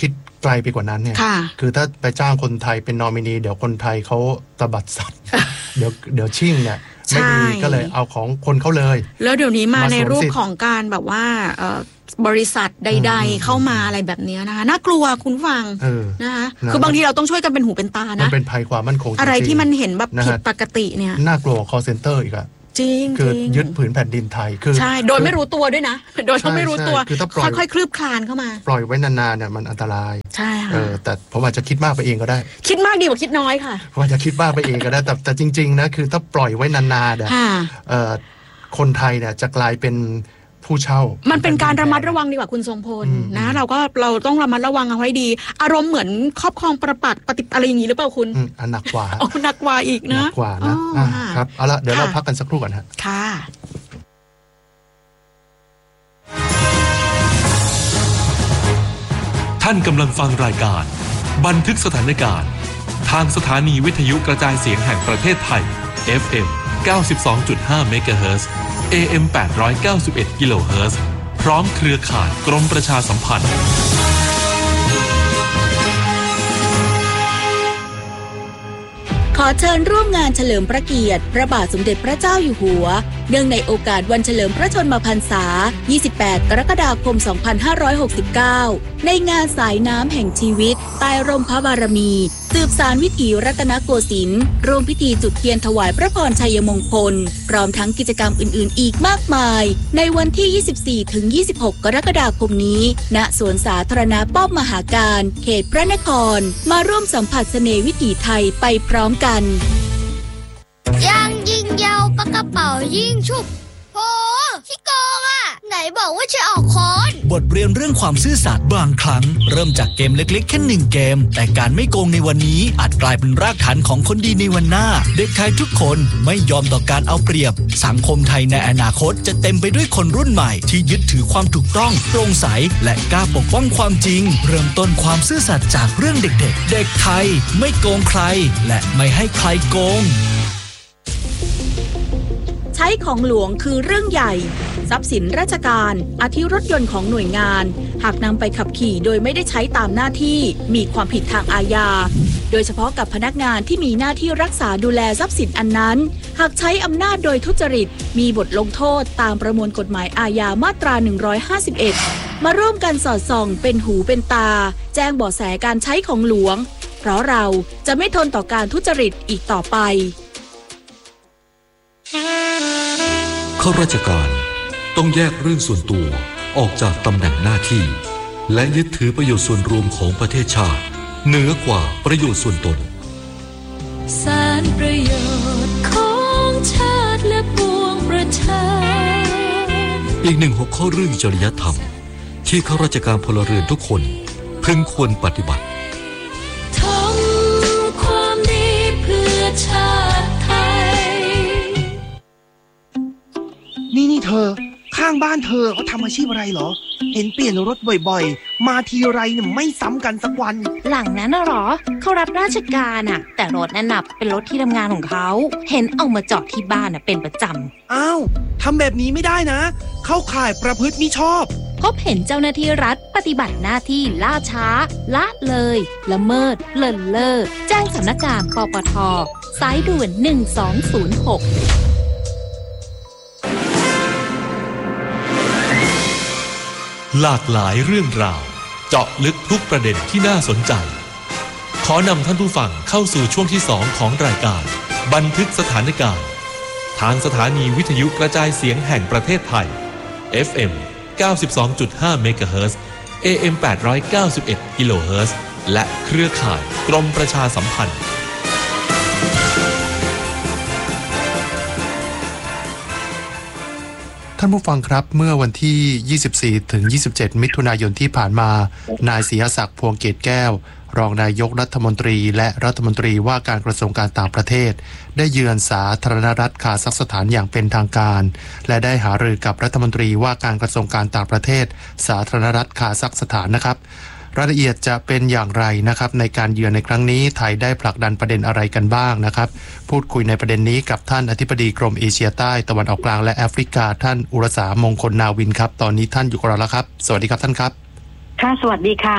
ไกลไปกว่านั้นเนี่ยคือถ้าไปจ้างคนไทยเป็นนอมินีเดี๋ยวคนไทยเขาตบัดสัตว์ เดี๋ยวเดี๋ยวชิ่งเนี่ยไม่ดีก็เลยเอาของคนเขาเลยแล้วเดี๋ยวนี้มาในรูปของการแบบว่าบริษัทใดๆเข้ามาอะไรแบบนี้นะคะน่ากลัวคุณฟังนะคะคือบางทีเราต้องช่วยกันเป็นหูเป็นตานะมันเป็นภัยความมั่นคงอะไรที่มันเห็นแบบผิดปกติเนี่ยน่ากลัว call center อีกอะจริงคือยึดผืนแผ่นดินไทยคือใช่โดยไม่รู้ตัวด้วยนะโดยเขาไม่รู้ตัวค่อยๆคลืบคลานเข้ามาปล่อยไว้นานๆเนี่ยมันอันตรายใช่ค่ะแต่ผมอาจจะคิดมากไปเองก็ได้คิดมากดีกว่าคิดน้อยค่ะผมอาจจะคิดมากไปเองก็ได้แต่แต่จริงๆนะคือถ้าปล่อยไว้นานๆเนี่ยคนไทยเนี่ยจะกลายเป็นผู้เช่ามันเป็นการระมัดระวังดีกว่าคุณทรงพลนะเราก็เราต้องระมัดระวังเอาไว้ดีอารมณ์เหมือนครอบครองประปักษ์ปฏิอะไรอย่างนี้หรือเปล่าคุณอันหนักกว่าอ๋อหนักกว่าอีกนะหนักกว่านะครับเอาละเดี๋ยวเราพักกันสักครู่ก่อนฮะค่ะท่านกำลังฟังรายการบันทึกสถานการณ์ทางสถานีวิทยุกระจายเสียงแห่งประเทศไทย เอฟ เอ็ม เก้าสิบสองจุดห้า เมกะเฮิรตซ์ เอ เอ็ม แปดร้อยเก้าสิบเอ็ด กิโลเฮิรตซ์พร้อมเครือข่ายกรมประชาสัมพันธ์ขอเชิญร่วมงานเฉลิมพระเกียรติพระบาทสมเด็จพระเจ้าอยู่หัวเนื่องในโอกาสวันเฉลิมพระชนมพรรษา ยี่สิบแปด กรกฎาคม สองพันห้าร้อยหกสิบเก้า ในงานสายน้ำแห่งชีวิตใต้ร่มพระบารมีสืบสานวิถีรัตนโกสินทร์ร่วมพิธีจุดเทียนถวายพระพรชัยมงคลพร้อมทั้งกิจกรรมอื่นๆอีกมากมายในวันที่ ยี่สิบสี่ถึงยี่สิบหก กรกฎาคมนี้ณสวนสาธารณะป้อมมหาการเขตพระนครมาร่วมสัมผัสเสน่ห์วิถีไทยไปพร้อมกันยังยิงยาวปากกระเป๋ายิงชุบโหขี้โกงอ่ะไหนบอกว่าจะออกค้อนบทเรียนเรื่องความซื่อสัตย์บางครั้งเริ่มจากเกมเล็กๆแค่หนึ่งเกมแต่การไม่โกงในวันนี้อาจกลายเป็นรากฐานของคนดีในวันหน้าเด็กไทยทุกคนไม่ยอมต่อการเอาเปรียบสังคมไทยในอนาคตจะเต็มไปด้วยคนรุ่นใหม่ที่ยึดถือความถูกต้องโปร่งใสและกล้าปกป้องความจริงเริ่มต้นความซื่อสัตย์จากเรื่องเด็กๆเด็กไทยไม่โกงใครและไม่ให้ใครโกงใช้ของหลวงคือเรื่องใหญ่ทรัพย์สินราชการอาทิรถยนต์ของหน่วยงานหากนำไปขับขี่โดยไม่ได้ใช้ตามหน้าที่มีความผิดทางอาญาโดยเฉพาะกับพนักงานที่มีหน้าที่รักษาดูแลทรัพย์สินอันนั้นหากใช้อำนาจโดยทุจริตมีบทลงโทษตามประมวลกฎหมายอาญามาตราหนึ่งร้อยห้าสิบเอ็ดมาร่วมกันสอดส่องเป็นหูเป็นตาแจ้งเบาะแสการใช้ของหลวงเพราะเราจะไม่ทนต่อการทุจริตอีกต่อไปข้าราชการต้องแยกเรื่องส่วนตัวออกจากตำแหน่งหน้าที่และยึดถือประโยชน์ส่วนรวมของประเทศชาติเหนือกว่าประโยชน์ส่วนตนสารประโยชน์ของชาติและปวงประชาอีกหนึ่งหัวข้อเรื่องจริยธรรมที่ข้าราชการพลเรือนทุกคนพึงควรปฏิบัติทำความดีเพื่อชาติไทยนี่นี่เธอข้างบ้านเธอเขาทำอาชีพอะไรเหรอเห็นเปลี่ยนรถบ่อยๆมาทีไรเนี่ยไม่ซ้ำกันสักวันหลังนั้นน่ะหรอเขารับราชการอ่ะแต่รถนั่นน่ะเป็นรถที่ทำงานของเขาเห็นเอามาจอดที่บ้านน่ะเป็นประจำอ้าวทำแบบนี้ไม่ได้นะเข้าข่ายประพฤติมิชอบพบเห็นเจ้าหน้าที่รัฐปฏิบัติหน้าที่ล่าช้าละเลยละเมิดเลินเล่อแจ้งสำนักงานปปท.สายด่วนหนึ่งสองศูนย์หกหลากหลายเรื่องราวเจาะลึกทุกประเด็นที่น่าสนใจขอนำท่านผู้ฟังเข้าสู่ช่วงที่สองของรายการบันทึกสถานการณ์ทางสถานีวิทยุกระจายเสียงแห่งประเทศไทย เอฟ เอ็ม เก้าสิบสองจุดห้า เมกะเฮิรตซ์ เอ เอ็ม แปดร้อยเก้าสิบเอ็ด กิโลเฮิรตซ์และเครือข่ายกรมประชาสัมพันธ์ท่านผู้ฟังครับเมื่อวันที่ ยี่สิบสี่ถึงยี่สิบเจ็ด มิถุนายนที่ผ่านมานายศรีศักดิ์พวงเกตแก้วรองนายกรัฐมนตรีและรัฐมนตรีว่าการกระทรวงการต่างประเทศได้เยือนสาธารณรัฐคาซัคสถานอย่างเป็นทางการและได้หารือกับรัฐมนตรีว่าการกระทรวงการต่างประเทศสาธารณรัฐคาซัคสถานนะครับรายละเอียดจะเป็นอย่างไรนะครับในการเยือนในครั้งนี้ไทยได้ผลักดันประเด็นอะไรกันบ้างนะครับพูดคุยในประเด็นนี้กับท่านอธิบดีกรมเอเชียใต้ตะวันออกกลางและแอฟริกาท่านอุรสามงคลนาวินครับตอนนี้ท่านอยู่กับเราแล้วครับสวัสดีครับท่านครับค่ะสวัสดีค่ะ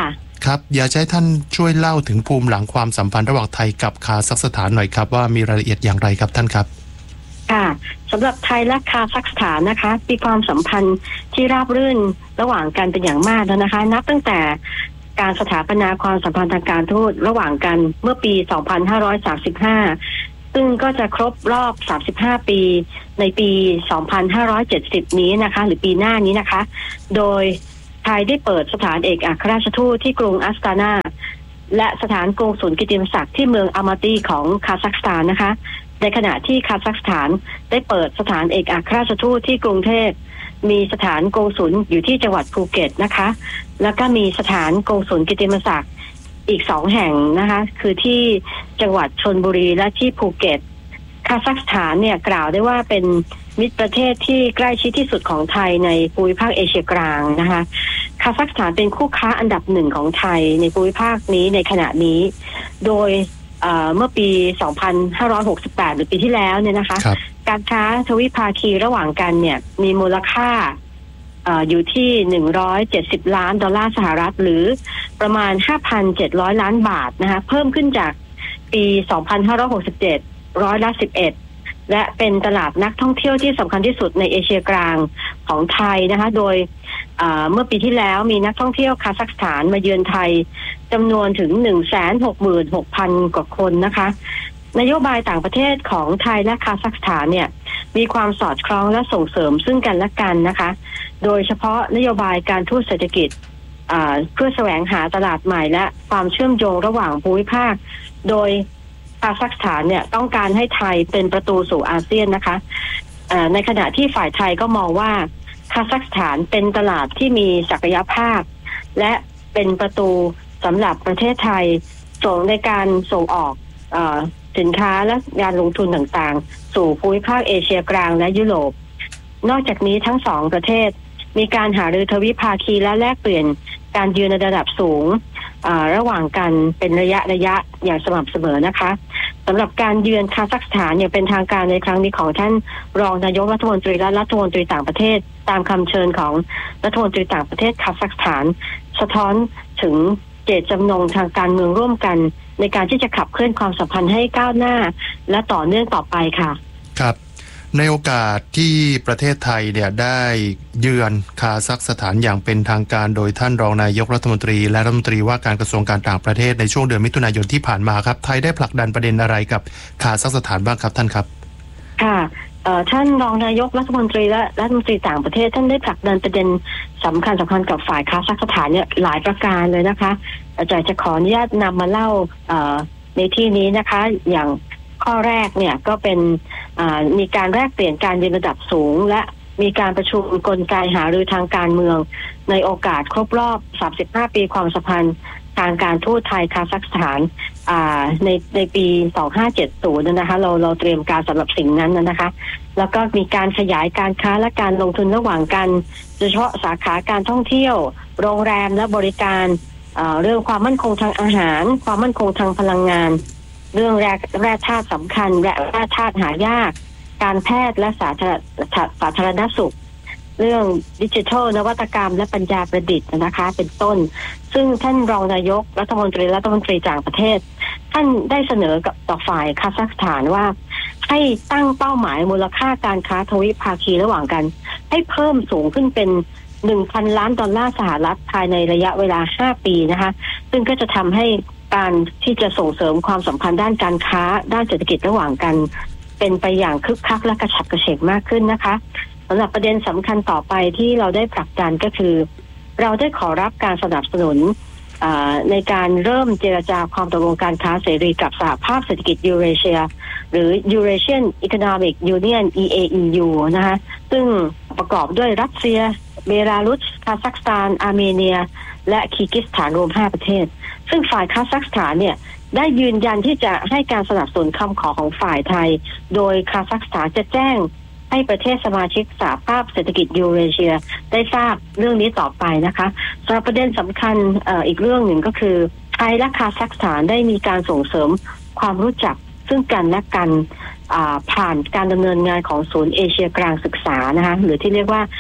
ครับอยากให้ท่านช่วยเล่าถึงภูมิหลังความสัมพันธ์ระหว่างไทยกับคาซัคสถานหน่อยครับว่ามีรายละเอียดอย่างไรครับท่านครับค่ะสำหรับไทยและคาซัคสถานนะคะมีความสัมพันธ์ที่ราบรื่นระหว่างกันเป็นอย่างมากแล้วนะคะนับตั้งแต่การสถาปนาความสัมพันธ์ทางการทูตระหว่างกันเมื่อปี สองพันห้าร้อยสามสิบห้า ซึ่งก็จะครบรอบ สามสิบห้า ปีในปี สองพันห้าร้อยเจ็ดสิบ นี้นะคะหรือปีหน้านี้นะคะโดยไทยได้เปิดสถานเอกอัครราชทูตที่กรุงอัสตานาและสถานกงสุลกิตติมศักดิ์ที่เมืองอามาตีของคาซัคสถานนะคะในขณะที่คาซัคสถานได้เปิดสถานเอกอัครราชทูตที่กรุงเทพมีสถานกงสุลอยู่ที่จังหวัดภูเก็ตนะคะแล้วก็มีสถานกงสุลกิตติมศักดิ์อีกสองแห่งนะคะคือที่จังหวัดชลบุรีและที่ภูเก็ตคาซัคสถานเนี่ยกล่าวได้ว่าเป็นมิตรประเทศที่ใกล้ชิดที่สุดของไทยในภูมิภาคเอเชียกลางนะคะคาซัคสถานเป็นคู่ค้าอันดับหนึ่งของไทยในภูมิภาคนี้ในขณะนี้โดยเอ่อเมื่อปี สองพันห้าร้อยหกสิบแปด หรือปีที่แล้วเนี่ยนะคะการค้าทวิภาคีระหว่างกันเนี่ยมีมูลค่าเอ่ออยู่ที่หนึ่งร้อยเจ็ดสิบล้านดอลลาร์สหรัฐหรือประมาณ ห้าพันเจ็ดร้อย ล้านบาทนะคะเพิ่มขึ้นจากปี สองพันห้าร้อยหกสิบเจ็ด ร้อยละสิบเอ็ดและเป็นตลาดนักท่องเที่ยวที่สำคัญที่สุดในเอเชียกลางของไทยนะคะโดยเมื่อปีที่แล้วมีนักท่องเที่ยวคาซัคสถานมาเยือนไทยจำนวนถึง หนึ่งแสนหกหมื่นหกพัน กว่าคนนะคะนโยบายต่างประเทศของไทยและคาซัคสถานเนี่ยมีความสอดคล้องและส่งเสริมซึ่งกันและกันนะคะโดยเฉพาะนโยบายการทูตเศรษฐกิจเพื่อแสวงหาตลาดใหม่และความเชื่อมโยงระหว่างภูมิภาคโดยคาซัคสถานเนี่ยต้องการให้ไทยเป็นประตูสู่อาเซียนนะคะในขณะที่ฝ่ายไทยก็มองว่าคาซัคสถานเป็นตลาดที่มีศักยภาพและเป็นประตูสำหรับประเทศไทยส่งในการส่งออกเอ่อสินค้าและการลงทุนต่างๆสู่ภูมิภาคเอเชียกลางและยุโรปนอกจากนี้ทั้งสองประเทศมีการหารือทวิภาคีและแลกเปลี่ยนการยืนในระดับสูงระหว่างกันเป็นระยะระยะอย่างสม่ำเสมอนะคะสำหรับการเยือนคาซัคสถานเนี่ยเป็นทางการในครั้งนี้ของท่านรองนายกรัฐมนตรีและรัฐมนตรีต่างประเทศตามคำเชิญของรัฐมนตรีต่างประเทศคาซัคสถานสะท้อนถึงเจตจำนงทางการเมืองร่วมกันในการที่จะขับเคลื่อนความสัมพันธ์ให้ก้าวหน้าและต่อเนื่องต่อไปค่ะครับในโอกาสที่ประเทศไทยเนี่ยได้เยือนคาซัคสถานอย่างเป็นทางการโดยท่านรองนายกรัฐมนตรีและรัฐมนตรีว่าการกระทรวงการต่างประเทศในช่วงเดือนมิถุนายนที่ผ่านมาครับไทยได้ผลักดันประเด็นอะไรกับคาซัคสถานบ้างครับท่านครับค่ะท่านรองนายกรัฐมนตรีและรัฐมนตรีต่างประเทศท่านได้ผลักดันประเด็นสำคัญสำคัญกับฝ่ายคาซัคสถานเนี่ยหลายประการเลยนะคะอาจารย์จะขออนุญาตนำมาเล่าในที่นี้นะคะอย่างข้อแรกเนี่ยก็เป็นมีการแลกเปลี่ยนการเรียนระดับสูงและมีการประชุมกลไกหารือทางการเมืองในโอกาสครบรอบสามสิบห้าปีความสัมพันธ์ทางการทูตไทยคาซัคสถานในในปีสองพันห้าร้อยเจ็ดสิบนะคะเราเราเตรียมการสำหรับสิ่งนั้นนะคะแล้วก็มีการขยายการค้าและการลงทุนระหว่างกันโดยเฉพาะสาขาการท่องเที่ยวโรงแรมและบริการเรื่องความมั่นคงทางอาหารความมั่นคงทางพลังงานเรื่องแร่แร่ธาตุสำคัญและแร่ธาตุหายากการแพทย์และสาธารสาธารณสุขเรื่องดิจิทัลนวัตกรรมและปัญญาประดิษฐ์นะคะเป็นต้นซึ่งท่านรองนายกรัฐมนตรีรัฐมนตรีต่างประเทศท่านได้เสนอกับต่อฝ่ายคาซัคสถานว่าให้ตั้งเป้าหมายมูลค่าการค้าทวิภาคีระหว่างกันให้เพิ่มสูงขึ้นเป็น หนึ่งพัน ล้านดอลลาร์สหรัฐภายในระยะเวลาห้าปีนะคะซึ่งก็จะทำให้การที่จะส่งเสริมความสัมพันธ์ด้านการค้าด้านเศรษฐกิจระหว่างกันเป็นไปอย่างคึกคักและกระฉับกระเฉงมากขึ้นนะคะสำหรับประเด็นสำคัญต่อไปที่เราได้ผลักดันก็คือเราได้ขอรับการสนับสนุนในการเริ่มเจรจาความตกลงการค้าเสรีกับสหภาพเศรษฐกิจยูเรเชียหรือ Eurasian Economic Union อี เอ อี ยู นะคะซึ่งประกอบด้วยรัสเซียเบลารุสคาซัคสถานอาร์เมเนียและคีร์กิสถานรวมห้าประเทศซึ่งฝ่ายคาซัคสถานเนี่ยได้ยืนยันที่จะให้การสนับสนุนคำขอของฝ่ายไทยโดยคาซัคสถานจะแจ้งให้ประเทศสมาชิกสหภาพเศรษฐกิจยูเรเชียได้ทราบเรื่องนี้ต่อไปนะคะสำหรับประเด็นสำคัญ อ, อีกเรื่องหนึ่งก็คือไทยและคาซัคสถานได้มีการส่งเสริมความรู้จักซึ่งกันและกันผ่านการดำเนินงานของศูนย์เอเชียกลางศึกษานะคะหรือที่เรียกว่า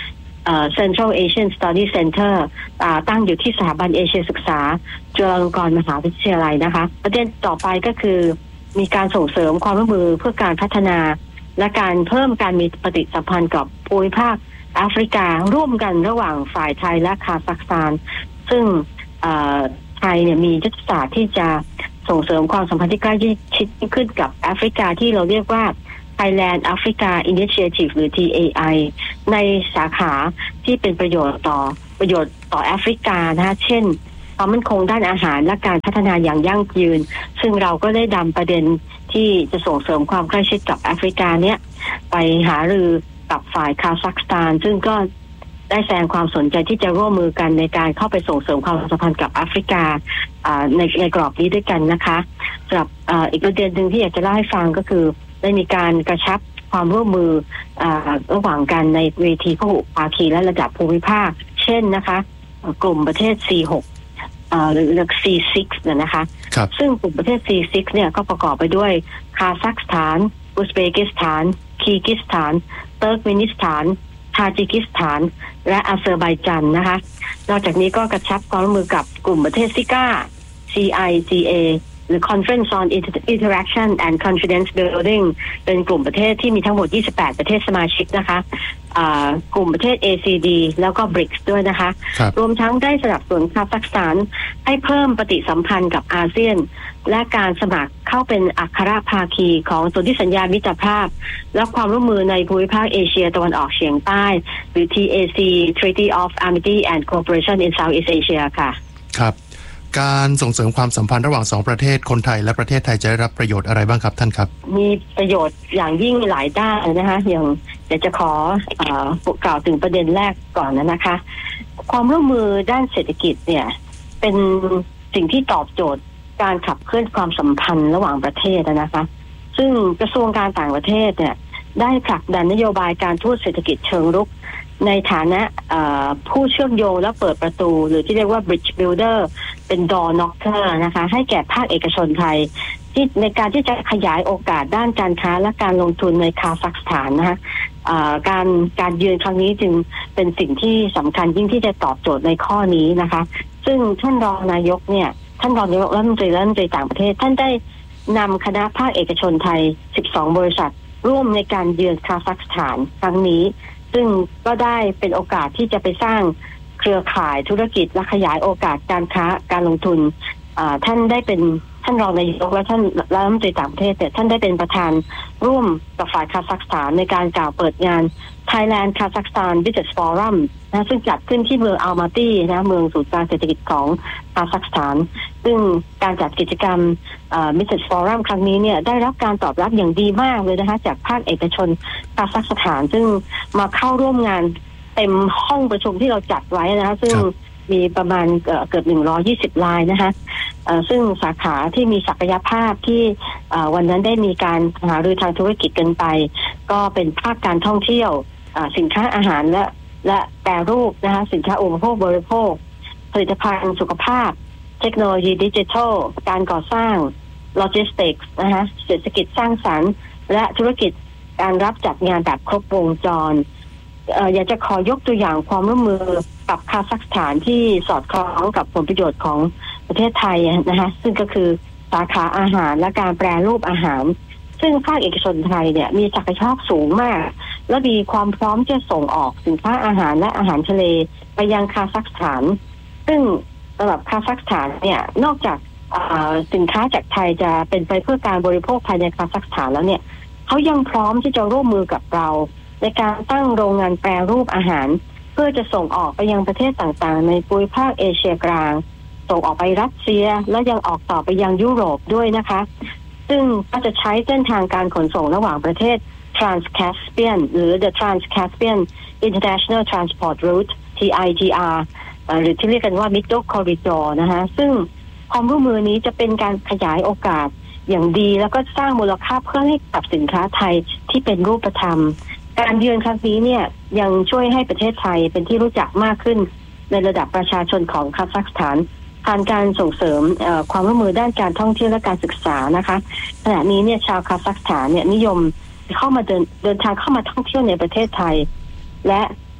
Central Asian Study Center ตั้งอยู่ที่สถาบันเอเชียศึกษาจุฬาลงกรณ์มหาวิทยาลัยนะคะประเด็นต่อไปก็คือมีการส่งเสริมความร่วมมือเพื่อการพัฒนาและการเพิ่มการมีปฏิสัมพันธ์กับภูมิภาคแอฟริการ่วมกันระหว่างฝ่ายไทยและคาซัคสถานซึ่งไทยเนี่ยมียุทธศาสตร์ที่จะส่งเสริมความสัมพันธ์ที่ใกล้ชิดขึ้นกับแอฟริกาที่เราเรียกว่า Thailand Africa Initiative หรือ ที เอ ไอ ในสาขาที่เป็นประโยชน์ต่อประโยชน์ต่อแอฟริกานะคะเช่นความมั่นคงด้านอาหารและการพัฒนาอย่างยั่งยืนซึ่งเราก็ได้นำประเด็นที่จะส่งเสริมความใกล้ชิดกับแอฟริกาเนี้ยไปหารือกับฝ่ายคาซัคสถานซึ่งก็ได้แสดงความสนใจที่จะร่วมมือกันในการเข้าไปส่งเสริมความสัมพันธ์กับแอฟริกาในในกรอบนี้ด้วยกันนะคะสำหรับอีกประเด็นหนึ่งที่อยากจะเล่าให้ฟังก็คือได้มีการกระชับความร่วมมือระหว่างกันในเวทีพหุภาคีและระดับภูมิภาคเช่นนะคะกลุ่มประเทศ ซี หก หรือ ซี ซิกซ์ เนี่ยนะคะซึ่งกลุ่มประเทศ ซี ซิกซ์ เนี่ยก็ประกอบไปด้วยคาซัคสถานอุซเบกิสถานคีร์กิสถานเติร์กเมนิสถานทาจิกิสถานและอาเซอร์ไบจานนะคะนอกจากนี้ก็กระชับความร่วมมือกับกลุ่มประเทศซิก้า ซี ไอ จี เอ หรือ Conference on Interaction and Confidence Building เป็นกลุ่มประเทศที่มีทั้งหมดยี่สิบแปดประเทศสมาชิกนะคะกลุ่มประเทศ เอ ซี ดี แล้วก็ บริกส์ ด้วยนะคะรวมทั้งได้สนับสนุนคาซัคสถานให้เพิ่มปฏิสัมพันธ์กับอาเซียนและการสมัครเข้าเป็นอัครภาคีของสนธิสัญญามิตรภาพและความร่วมมือในภูมิภาคเอเชียตะวันออกเฉียงใต้หรือ ที เอ ซี Treaty of Amity and Cooperation in Southeast Asia ค่ะครับการส่งเสริมความสัมพันธ์ระหว่างสองประเทศคนไทยและประเทศไทยจะได้รับประโยชน์อะไรบ้างครับท่านครับมีประโยชน์อย่างยิ่งหลายด้านนะคะอย่างเดี๋ยวจะขอเอ่อกล่าวถึงประเด็นแรกก่อนนะคะความร่วมมือด้านเศรษฐกิจเนี่ยเป็นสิ่งที่ตอบโจทย์การขับเคลื่อนความสัมพันธ์ระหว่างประเทศนะคะซึ่งกระทรวงการต่างประเทศเนี่ยได้ผลักดันนโยบายการทูตเศรษฐกิจเชิงรุกในฐานะผู้เชื่อมโยงและเปิดประตูหรือที่เรียกว่า bridge builder เป็น door knocker นะคะให้แก่ภาคเอกชนไทยที่ในการที่จะขยายโอกาสด้านการค้าและการลงทุนในคาซัคสถานนะคะการการเยือนครั้งนี้จึงเป็นสิ่งที่สำคัญยิ่งที่จะตอบโจทย์ในข้อนี้นะคะซึ่งท่านรองนายกเนี่ยท่านรองนายกรัฐมนตรีรัฐมนตรีต่างประเทศท่านได้นำคณะภาคเอกชนไทยสิบสองบริษัทร่วมในการเยือนคาซัคสถานครั้งนี้ซึ่งก็ได้เป็นโอกาสที่จะไปสร้างเครือข่ายธุรกิจและขยายโอกาสการค้าการลงทุนท่านได้เป็นท่านรองนายกและท่านรัฐมนตรีต่างประเทศแต่ท่านได้เป็นประธานร่วมกับฝ่ายคาซัคสถานในการกล่าวเปิดงาน Thailand Kazakhstan Business Forum นะซึ่งจัดขึ้นที่เมืองอัลมาตีนะเมืองศูนย์กลางเศรษฐกิจของคาซัคสถานซึ่งการจัดกิจกรรม Business Forum ครั้งนี้เนี่ยได้รับการตอบรับอย่างดีมากเลยนะคะจากภาคเอกชนคาซัคสถานซึ่งมาเข้าร่วมงานเต็มห้องประชุมที่เราจัดไว้นะคะซึ่งมีประมาณเกือบหนึ่งร้อยยี่สิบรายนะคะซึ่งสาขาที่มีศักยภาพที่วันนั้นได้มีการหารือทางธุรกิจกันไปก็เป็นภาคการท่องเที่ยวสินค้าอาหารและและแปรรูปนะคะสินค้าอุปโภคบริโภคผลิตภัณฑ์สุขภาพเทคโนโลยีดิจิทัลการก่อสร้างโลจิสติกส์นะคะเศรษฐกิจสร้างสรรค์และธุรกิจการรับจัดงานแบบครบวงจรอยากจะขอยกตัวอย่างความร่วมมือกับคาซัคสถานที่สอดคล้องกับผลประโยชน์ของประเทศไทยนะคะซึ่งก็คือสาขาอาหารและการแปรรูปอาหารซึ่งภาคเอกชนไทยเนี่ยมีศักยภาพสูงมากและมีความพร้อมจะส่งออกสินค้าอาหารและอาหารทะเลไปยังคาซัคสถานซึ่งสำหรับคาซัคสถานเนี่ยนอกจากสินค้าจากไทยจะเป็นไปเพื่อการบริโภคภายในคาซัคสถานแล้วเนี่ยเขายังพร้อมที่จะร่วมมือกับเราในการตั้งโรงงานแปรรูปอาหารเพื่อจะส่งออกไปยังประเทศต่างๆในภูมิภาคเอเชียกลางส่งออกไปรัสเซียและยังออกต่อไปยังยุโรปด้วยนะคะซึ่งก็จะใช้เส้นทางการขนส่งระหว่างประเทศ Trans-Caspian หรือ The Trans-Caspian International Transport Route ที ไอ จี อาร์ หรือที่เรียกกันว่า Middle Corridor นะคะซึ่งความร่วมมือนี้จะเป็นการขยายโอกาสอย่างดีแล้วก็สร้างมูลค่าเพิ่มให้กับสินค้าไทยที่เป็นรูปธรรมการเยือนครั้งนี้เนี่ยยังช่วยให้ประเทศไทยเป็นที่รู้จักมากขึ้นในระดับประชาชนของคาซัคสถานผ่านการส่งเสริมความร่วมมือด้านการท่องเที่ยวและการศึกษานะคะขณะนี้เนี่ยชาวคาซัคสถานเนี่ยนิยมเข้ามาเดินเดินทางเข้ามาท่องเที่ยวในประเทศไทยและ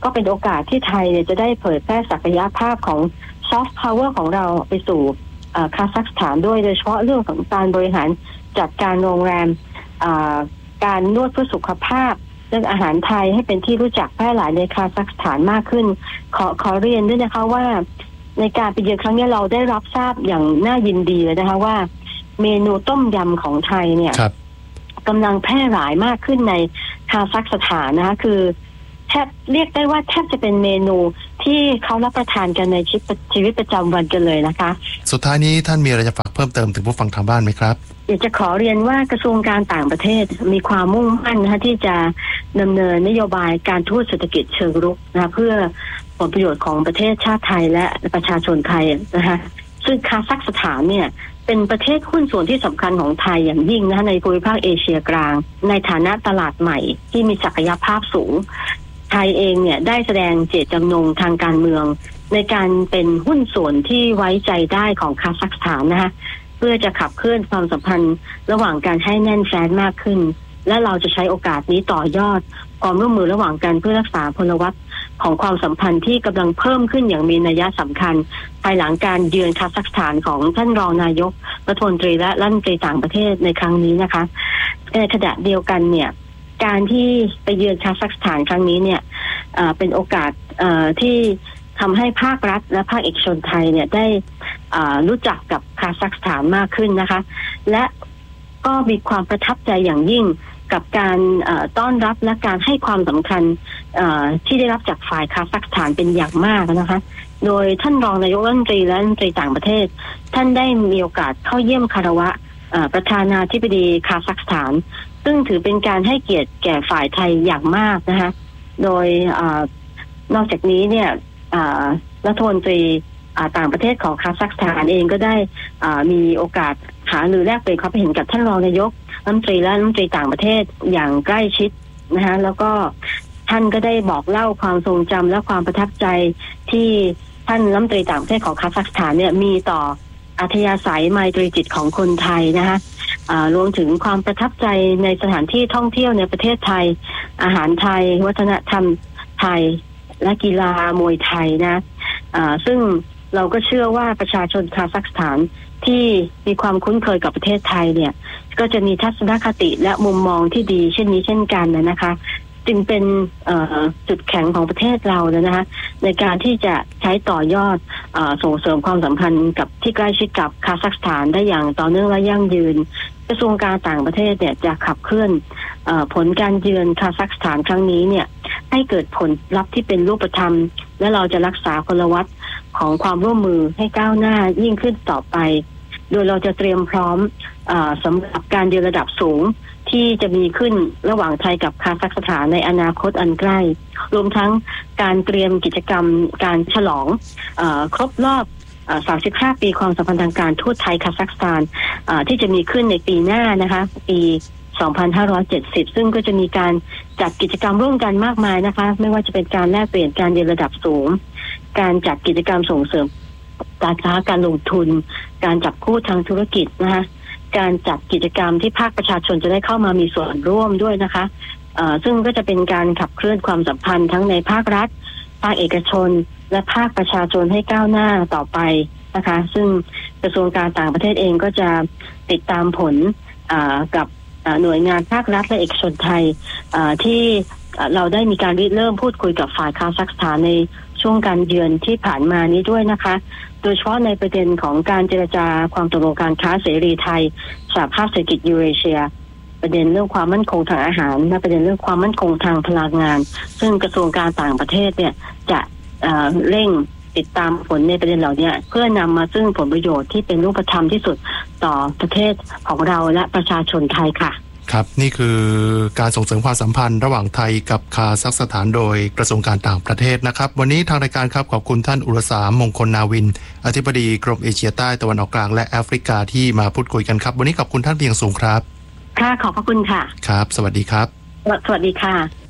ก็เป็นโอกาสที่ไทยเนี่ยจะได้เผยแพร่ศักยภาพของซอฟต์พาวเวอร์ของเราไปสู่คาซัคสถานด้วยโดยเฉพาะเรื่องของการบริหารจัดการโรงแรมการนวดเพื่อสุขภาพเรื่องอาหารไทยให้เป็นที่รู้จักแพร่หลายในคาซัคสถานมากขึ้นขอขอเรียนด้วยนะคะว่าในการไปเยือนครั้งนี้เราได้รับทราบอย่างน่ายินดีเลยนะคะว่าเมนูต้มยำของไทยเนี่ยกำลังแพร่หลายมากขึ้นในคาซัคสถานนะคะคือแทบเรียกได้ว่าแทบจะเป็นเมนูที่เขารับประทานกันในชีวิตประจำวันกันเลยนะคะสุดท้ายนี้ท่านมีอะไรจะฝากเพิ่มเติมถึงผู้ฟังทางบ้านไหมครับอยากจะขอเรียนว่ากระทรวงการต่างประเทศมีความมุ่งมั่นนะคะที่จะดำเนินนโยบายการทูตเศรษฐกิจเชิงรุกนะเพื่อผลประโยชน์ของประเทศชาติไทยและประชาชนไทยนะคะซึ่งคาซัคสถานเนี่ยเป็นประเทศหุ้นส่วนที่สำคัญของไทยอย่างยิ่งนะคะในภูมิภาคเอเชียกลางในฐานะตลาดใหม่ที่มีศักยภาพสูงไทยเองเนี่ยได้แสดงเจตจำนงทางการเมืองในการเป็นหุ้นส่วนที่ไว้ใจได้ของคาซัคสถานนะคะเพื่อจะขับเคลื่อนความสัมพันธ์ระหว่างการให้แน่นแฟ้นมากขึ้นและเราจะใช้โอกาสนี้ต่อยอดความร่วมมือระหว่างกันเพื่อรักษาพลวัตของความสัมพันธ์ที่กำลังเพิ่มขึ้นอย่างมีนัยสำคัญภายหลังการเยือนคาซัคสถานของท่านรองนายกรัฐมนตรีและรัฐมนตรีต่างประเทศในครั้งนี้นะคะในขณะเดียวกันเนี่ยการที่ไปเยือนคาซัคสถานครั้งนี้เนี่ยเป็นโอกาสที่ทำให้ภาครัฐและภาคเอกชนไทยเนี่ยได้รู้จักกับคาซัคสถานมากขึ้นนะคะและก็มีความประทับใจอย่างยิ่งกับการต้อนรับและการให้ความสำคัญที่ได้รับจากฝ่ายคาซัคสถานเป็นอย่างมากนะคะโดยท่านรองนายกรัฐมนตรีและรัฐมนตรีต่างประเทศท่านได้มีโอกาสเข้าเยี่ยมคารวะประธานาธิบดีคาซัคสถานซึ่งถือเป็นการให้เกียรติแก่ฝ่ายไทยอย่างมากนะคะโดยนอกจากนี้เนี่ยรัฐมนตรีต่างประเทศของคาซัคสถานเองก็ได้มีโอกาสหารือแลกเปลี่ยนความเห็นกับท่านรองนายกรัฐมนตรีและรัฐมนตรีต่างประเทศอย่างใกล้ชิดนะคะแล้วก็ท่านก็ได้บอกเล่าความทรงจำและความประทับใจที่ท่านรัฐมนตรีต่างประเทศของคาซัคสถานเนี่ยมีต่ออัธยาศัยไมตรีจิตของคนไทยนะคะรวมถึงความประทับใจในสถานที่ท่องเที่ยวในประเทศไทยอาหารไทยวัฒนธรรมไทยและกีฬามวยไทยนะซึ่งเราก็เชื่อว่าประชาชนคาซัคสถานที่มีความคุ้นเคยกับประเทศไทยเนี่ยก็จะมีทัศนคติและมุมมองที่ดีเช่นนี้เช่นกันนะคะจึงเป็นจุดแข็งของประเทศเราเลยนะคะในการที่จะใช้ต่อยอดส่งเสริมความสัมพันธ์กับที่ใกล้ชิดกับคาซัคสถานได้อย่างต่อเนื่องและยั่งยืนกระทรวงการต่างประเทศเนี่ยจะขับเคลื่อนผลการเยือนคาซัคสถานครั้งนี้เนี่ยให้เกิดผลลัพธ์ที่เป็นรูปธรรมและเราจะรักษาพลวัตของความร่วมมือให้ก้าวหน้ายิ่งขึ้นต่อไปโดยเราจะเตรียมพร้อมสำหรับการเยือนระดับสูงที่จะมีขึ้นระหว่างไทยกับคาซัคสถานในอนาคตอันใกล้รวมทั้งการเตรียมกิจกรรมการฉลองครบรอบสามสิบห้าปีความสัมพันธ์ทางการทูตไทยคาซัคสถานที่จะมีขึ้นในปีหน้านะคะปีสองพันห้าร้อยเจ็ดสิบซึ่งก็จะมีการจัดกิจกรรมร่วมกันมากมายนะคะไม่ว่าจะเป็นการแลกเปลี่ยนการเรียนระดับสูงการจัดกิจกรรมส่งเสริมการค้าการลงทุนการจับคู่ทางธุรกิจนะคะการจัดกิจกรรมที่ภาคประชาชนจะได้เข้ามามีส่วนร่วมด้วยนะคะซึ่งก็จะเป็นการขับเคลื่อนความสัมพันธ์ทั้งในภาครัฐภาคเอกชนและภาคประชาชนให้ก้าวหน้าต่อไปนะคะซึ่งกระทรวงการต่างประเทศเองก็จะติดตามผลกับหน่วยงานภาครัฐและเอกชนไทยที่เราได้มีการเริ่มพูดคุยกับฝ่ายคาซัคสถานในช่วงการเยือนที่ผ่านมานี้ด้วยนะคะโดยเฉพาะในประเด็นของการเจรจาความตกลงการค้าเสรีไทยสหภาพเศรษฐกิจยูเรเชียประเด็นเรื่องความมั่นคงทางอาหารและประเด็นเรื่องความมั่นคงทางพลังงานซึ่งกระทรวงการต่างประเทศเนี่ยจะเร่งติดตามผลในประเด็นเหล่านี้เพื่อนำมาซึ่งผลประโยชน์ที่เป็นรูปธรรมที่สุดต่อประเทศของเราและประชาชนไทยค่ะครับนี่คือการส่งเสริมความสัมพันธ์ระหว่างไทยกับคาซัคสถานโดยกระทรวงการต่างประเทศนะครับวันนี้ทางรายการครับขอบคุณท่านอุรสามงคลนาวินอธิบดีกรมเอเชียใต้ตะวันออกกลางและแอฟริกาที่มาพูดคุยกันครับวันนี้ขอบคุณท่านเพียงสูงครับค่ะขอบพระคุณค่ะครับสวัสดีครับสวัสดีค่ะ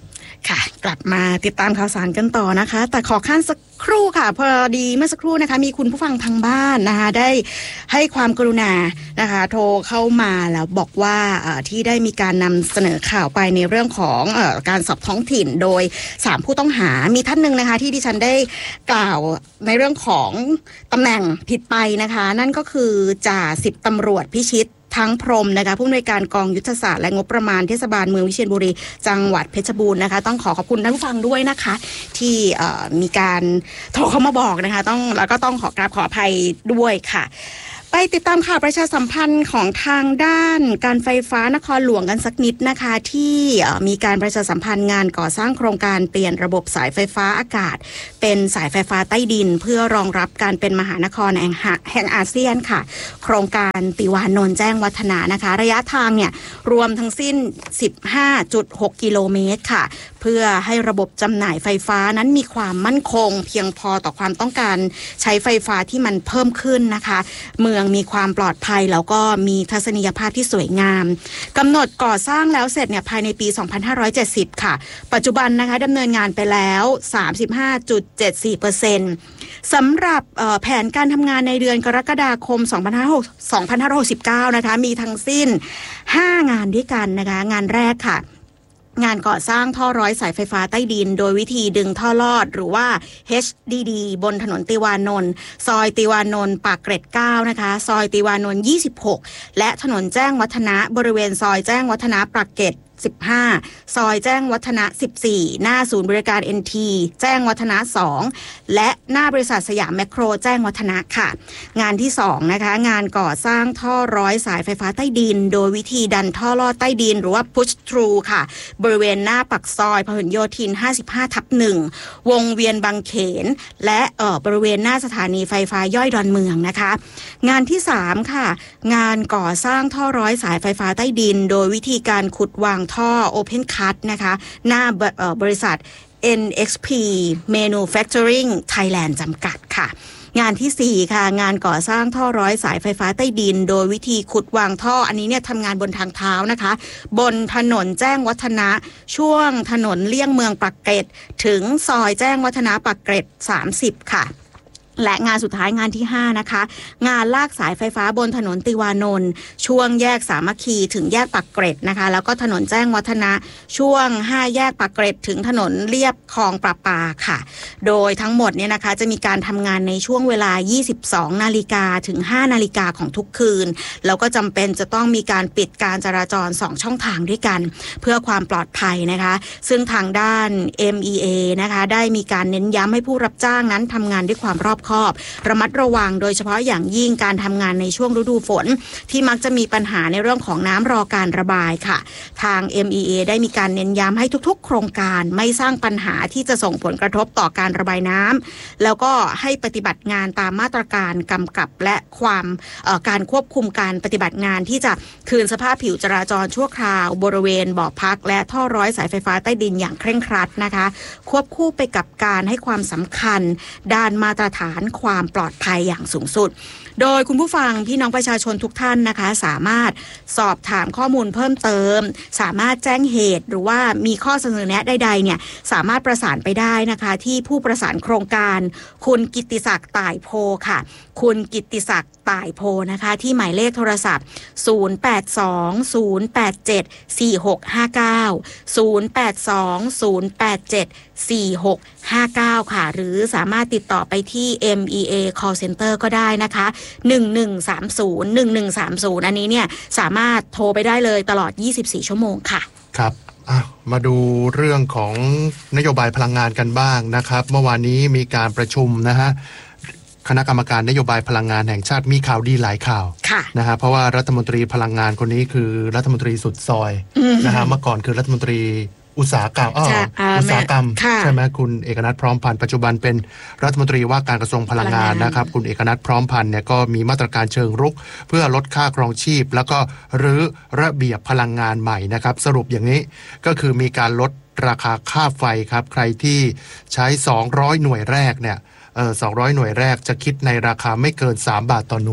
ค่ะกลับมาติดตามข่าวสารกันต่อนะคะแต่ขอขั้นสักครู่ค่ะพอดีเมื่อสักครู่นะคะมีคุณผู้ฟังทางบ้านนะคะได้ให้ความกรุณานะคะโทรเข้ามาแล้วบอกว่าที่ได้มีการนำเสนอข่าวไปในเรื่องของเอ่อการสอบท้องถิ่นโดยสามผู้ต้องหามีท่านหนึ่งนะคะที่ดิฉันได้กล่าวในเรื่องของตำแหน่งผิดไปนะคะนั่นก็คือจ่าสิบตำรวจพิชิตทั้งพรหมนะคะผู้อำนวยการกองยุทธศาสตร์และงบประมาณเทศบาลเมืองวิเชียรบุรีจังหวัดเพชรบูรณ์นะคะต้องขอขอบคุณท่านผู้ฟังด้วยนะคะที่มีการโทรเข้ามาบอกนะคะต้องแล้วก็ต้องขอกราบขออภัยด้วยค่ะไปติดตามข่าวประชาสัมพันธ์ของทางด้านการไฟฟ้านครหลวงกันสักนิดนะคะที่มีการประชาสัมพันธ์งานก่อสร้างโครงการเปลี่ยนระบบสายไฟฟ้าอากาศเป็นสายไฟฟ้าใต้ดินเพื่อรองรับการเป็นมหานครแห่งแห่งอาเซียนค่ะโครงการติวานนท์แจ้งวัฒนะนะคะระยะทางเนี่ยรวมทั้งสิ้น สิบห้าจุดหก กิโลเมตรค่ะเพื่อให้ระบบจำหน่ายไฟฟ้านั้นมีความมั่นคงเพียงพอต่อความต้องการใช้ไฟฟ้าที่มันเพิ่มขึ้นนะคะเมืองมีความปลอดภัยแล้วก็มีทัศนียภาพที่สวยงามกำหนดก่อสร้างแล้วเสร็จเนี่ยภายในปี สองพันห้าร้อยเจ็ดสิบ ค่ะปัจจุบันนะคะดำเนินงานไปแล้ว สามสิบห้าจุดเจ็ดสี่เปอร์เซ็นต์ สำหรับแผนการทำงานในเดือนกรกฎาคม สองพันห้าร้อยหกสิบเก้า นะคะมีทั้งสิ้นห้างานด้วยกันนะคะงานแรกค่ะงานก่อสร้างท่อร้อยสายไฟฟ้าใต้ดินโดยวิธีดึงท่อลอดหรือว่า เอช ดี ดี บนถนนติวานนท์ซอยติวานนท์ปากเกร็ดเก้านะคะซอยติวานนท์ยี่สิบหกและถนนแจ้งวัฒนะบริเวณซอยแจ้งวัฒนะปากเกร็ดสิบห้าซอยแจ้งวัฒนะสิบสี่หน้าศูนย์บริการ เอ็น ที แจ้งวัฒนะสองและหน้าบริษัทสยามแมคโครแจ้งวัฒนะค่ะงานที่สองนะคะงานก่อสร้างท่อร้อยสายไฟฟ้าใต้ดินโดยวิธีดันท่อลอดใต้ดินหรือว่า push through ค่ะบริเวณหน้าปากซอยพหลโยธิน ห้าสิบห้าทับหนึ่ง วงเวียนบางเขนและเอ่อบริเวณหน้าสถานีไฟฟ้าย่อยดอนเมืองนะคะงานที่สามค่ะงานก่อสร้างท่อร้อยสายไฟฟ้าใต้ดินโดยวิธีการขุดวางท่อ Open Cut นะคะหน้าบริษัท เอ็น เอ็กซ์ พี Manufacturing Thailand จำกัดค่ะงานที่สี่ค่ะงานก่อสร้างท่อร้อยสายไฟฟ้าใต้ดินโดยวิธีขุดวางท่ออันนี้เนี่ยทำงานบนทางเท้านะคะบนถนนแจ้งวัฒนะช่วงถนนเลี่ยงเมืองปากเกร็ดถึงซอยแจ้งวัฒนะปากเกร็ดสามสิบค่ะและงานสุดท้ายงานที่ห้านะคะงานลากสายไฟฟ้าบนถนนติวานนท์ช่วงแยกสามัคคีถึงแยกปากเกร็ดนะคะแล้วก็ถนนแจ้งวัฒนะช่วงห้าแยกปากเกร็ดถึงถนนเลียบคลองประปาค่ะโดยทั้งหมดเนี่ยนะคะจะมีการทำงานในช่วงเวลา ยี่สิบสองนาฬิกาถึงห้านาฬิกาของทุกคืนแล้วก็จำเป็นจะต้องมีการปิดการจราจรสองช่องทางด้วยกันเพื่อความปลอดภัยนะคะซึ่งทางด้าน เอ็ม อี เอ นะคะได้มีการเน้นย้ำให้ผู้รับจ้างนั้นทำงานด้วยความรอบคอบระมัดระวังโดยเฉพาะอย่างยิ่งการทำงานในช่วงฤดูฝนที่มักจะมีปัญหาในเรื่องของน้ำรอการระบายค่ะทาง เอ็ม อี เอ ได้มีการเน้นย้ำให้ทุกๆโครงการไม่สร้างปัญหาที่จะส่งผลกระทบต่อการระบายน้ำแล้วก็ให้ปฏิบัติงานตามมาตรการกำกับและความการควบคุมการปฏิบัติงานที่จะคืนสภาพผิวจราจรชั่วคราวบริเวณบ่อพักและท่อร้อยสายไฟฟ้าใต้ดินอย่างเคร่งครัดนะคะควบคู่ไปกับการให้ความสำคัญด้านมาตรฐานความปลอดภัยอย่างสูงสุดโดยคุณผู้ฟังพี่น้องประชาชนทุกท่านนะคะสามารถสอบถามข้อมูลเพิ่มเติมสามารถแจ้งเหตุหรือว่ามีข้อเสนอแนะใดๆเนี่ยสามารถประสานไปได้นะคะที่ผู้ประสานโครงการคุณกิตติศักดิ์ต่ายโพค่ะคุณกิตติศักดิ์ต่ายโพนะคะที่หมายเลขโทรศัพท์ศูนย์ แปด สอง ศูนย์ แปด เจ็ด สี่ หก ห้า เก้า ศูนย์ แปด สอง ศูนย์ แปด เจ็ด สี่ หก ห้า เก้าค่ะหรือสามารถติดต่อไปที่ เอ็ม อี เอ Call Center ก็ได้นะคะหนึ่ง หนึ่ง สาม ศูนย์ หนึ่ง หนึ่ง สาม ศูนย์อันนี้เนี่ยสามารถโทรไปได้เลยตลอดยี่สิบสี่ชั่วโมงค่ะครับมาดูเรื่องของนโยบายพลังงานกันบ้างนะครับเมื่อวานนี้มีการประชุมนะฮะคณะกรรมการนโยบายพลังงานแห่งชาติมีข่าวดีหลายข่าวนะฮะเพราะว่ารัฐมนตรีพลังงานคนนี้คือรัฐมนตรีสุดซอยนะฮะเมื่อก่อนคือรัฐมนตรีอุตสาหกรรมอ้ออุตสาหกรรมใช่ไหมคุณเอกนัทพร้อมพันธ์ปัจจุบันเป็นรัฐมนตรีว่าการกระทรวงพลังงานนะครับคุณเอกนัทพร้อมพันธ์เนี่ยก็มีมาตรการเชิงรุกเพื่อลดค่าครองชีพแล้วก็รื้อระเบียบพลังงานใหม่นะครับสรุปอย่างนี้ก็คือมีการลดราคาค่าไฟครับใครที่ใช้สองร้อยหน่วยแรกเนี่ยเออสองร้อยหน่วยแรกจะคิดในราคาไม่เกินสามบาทต่อหน่วย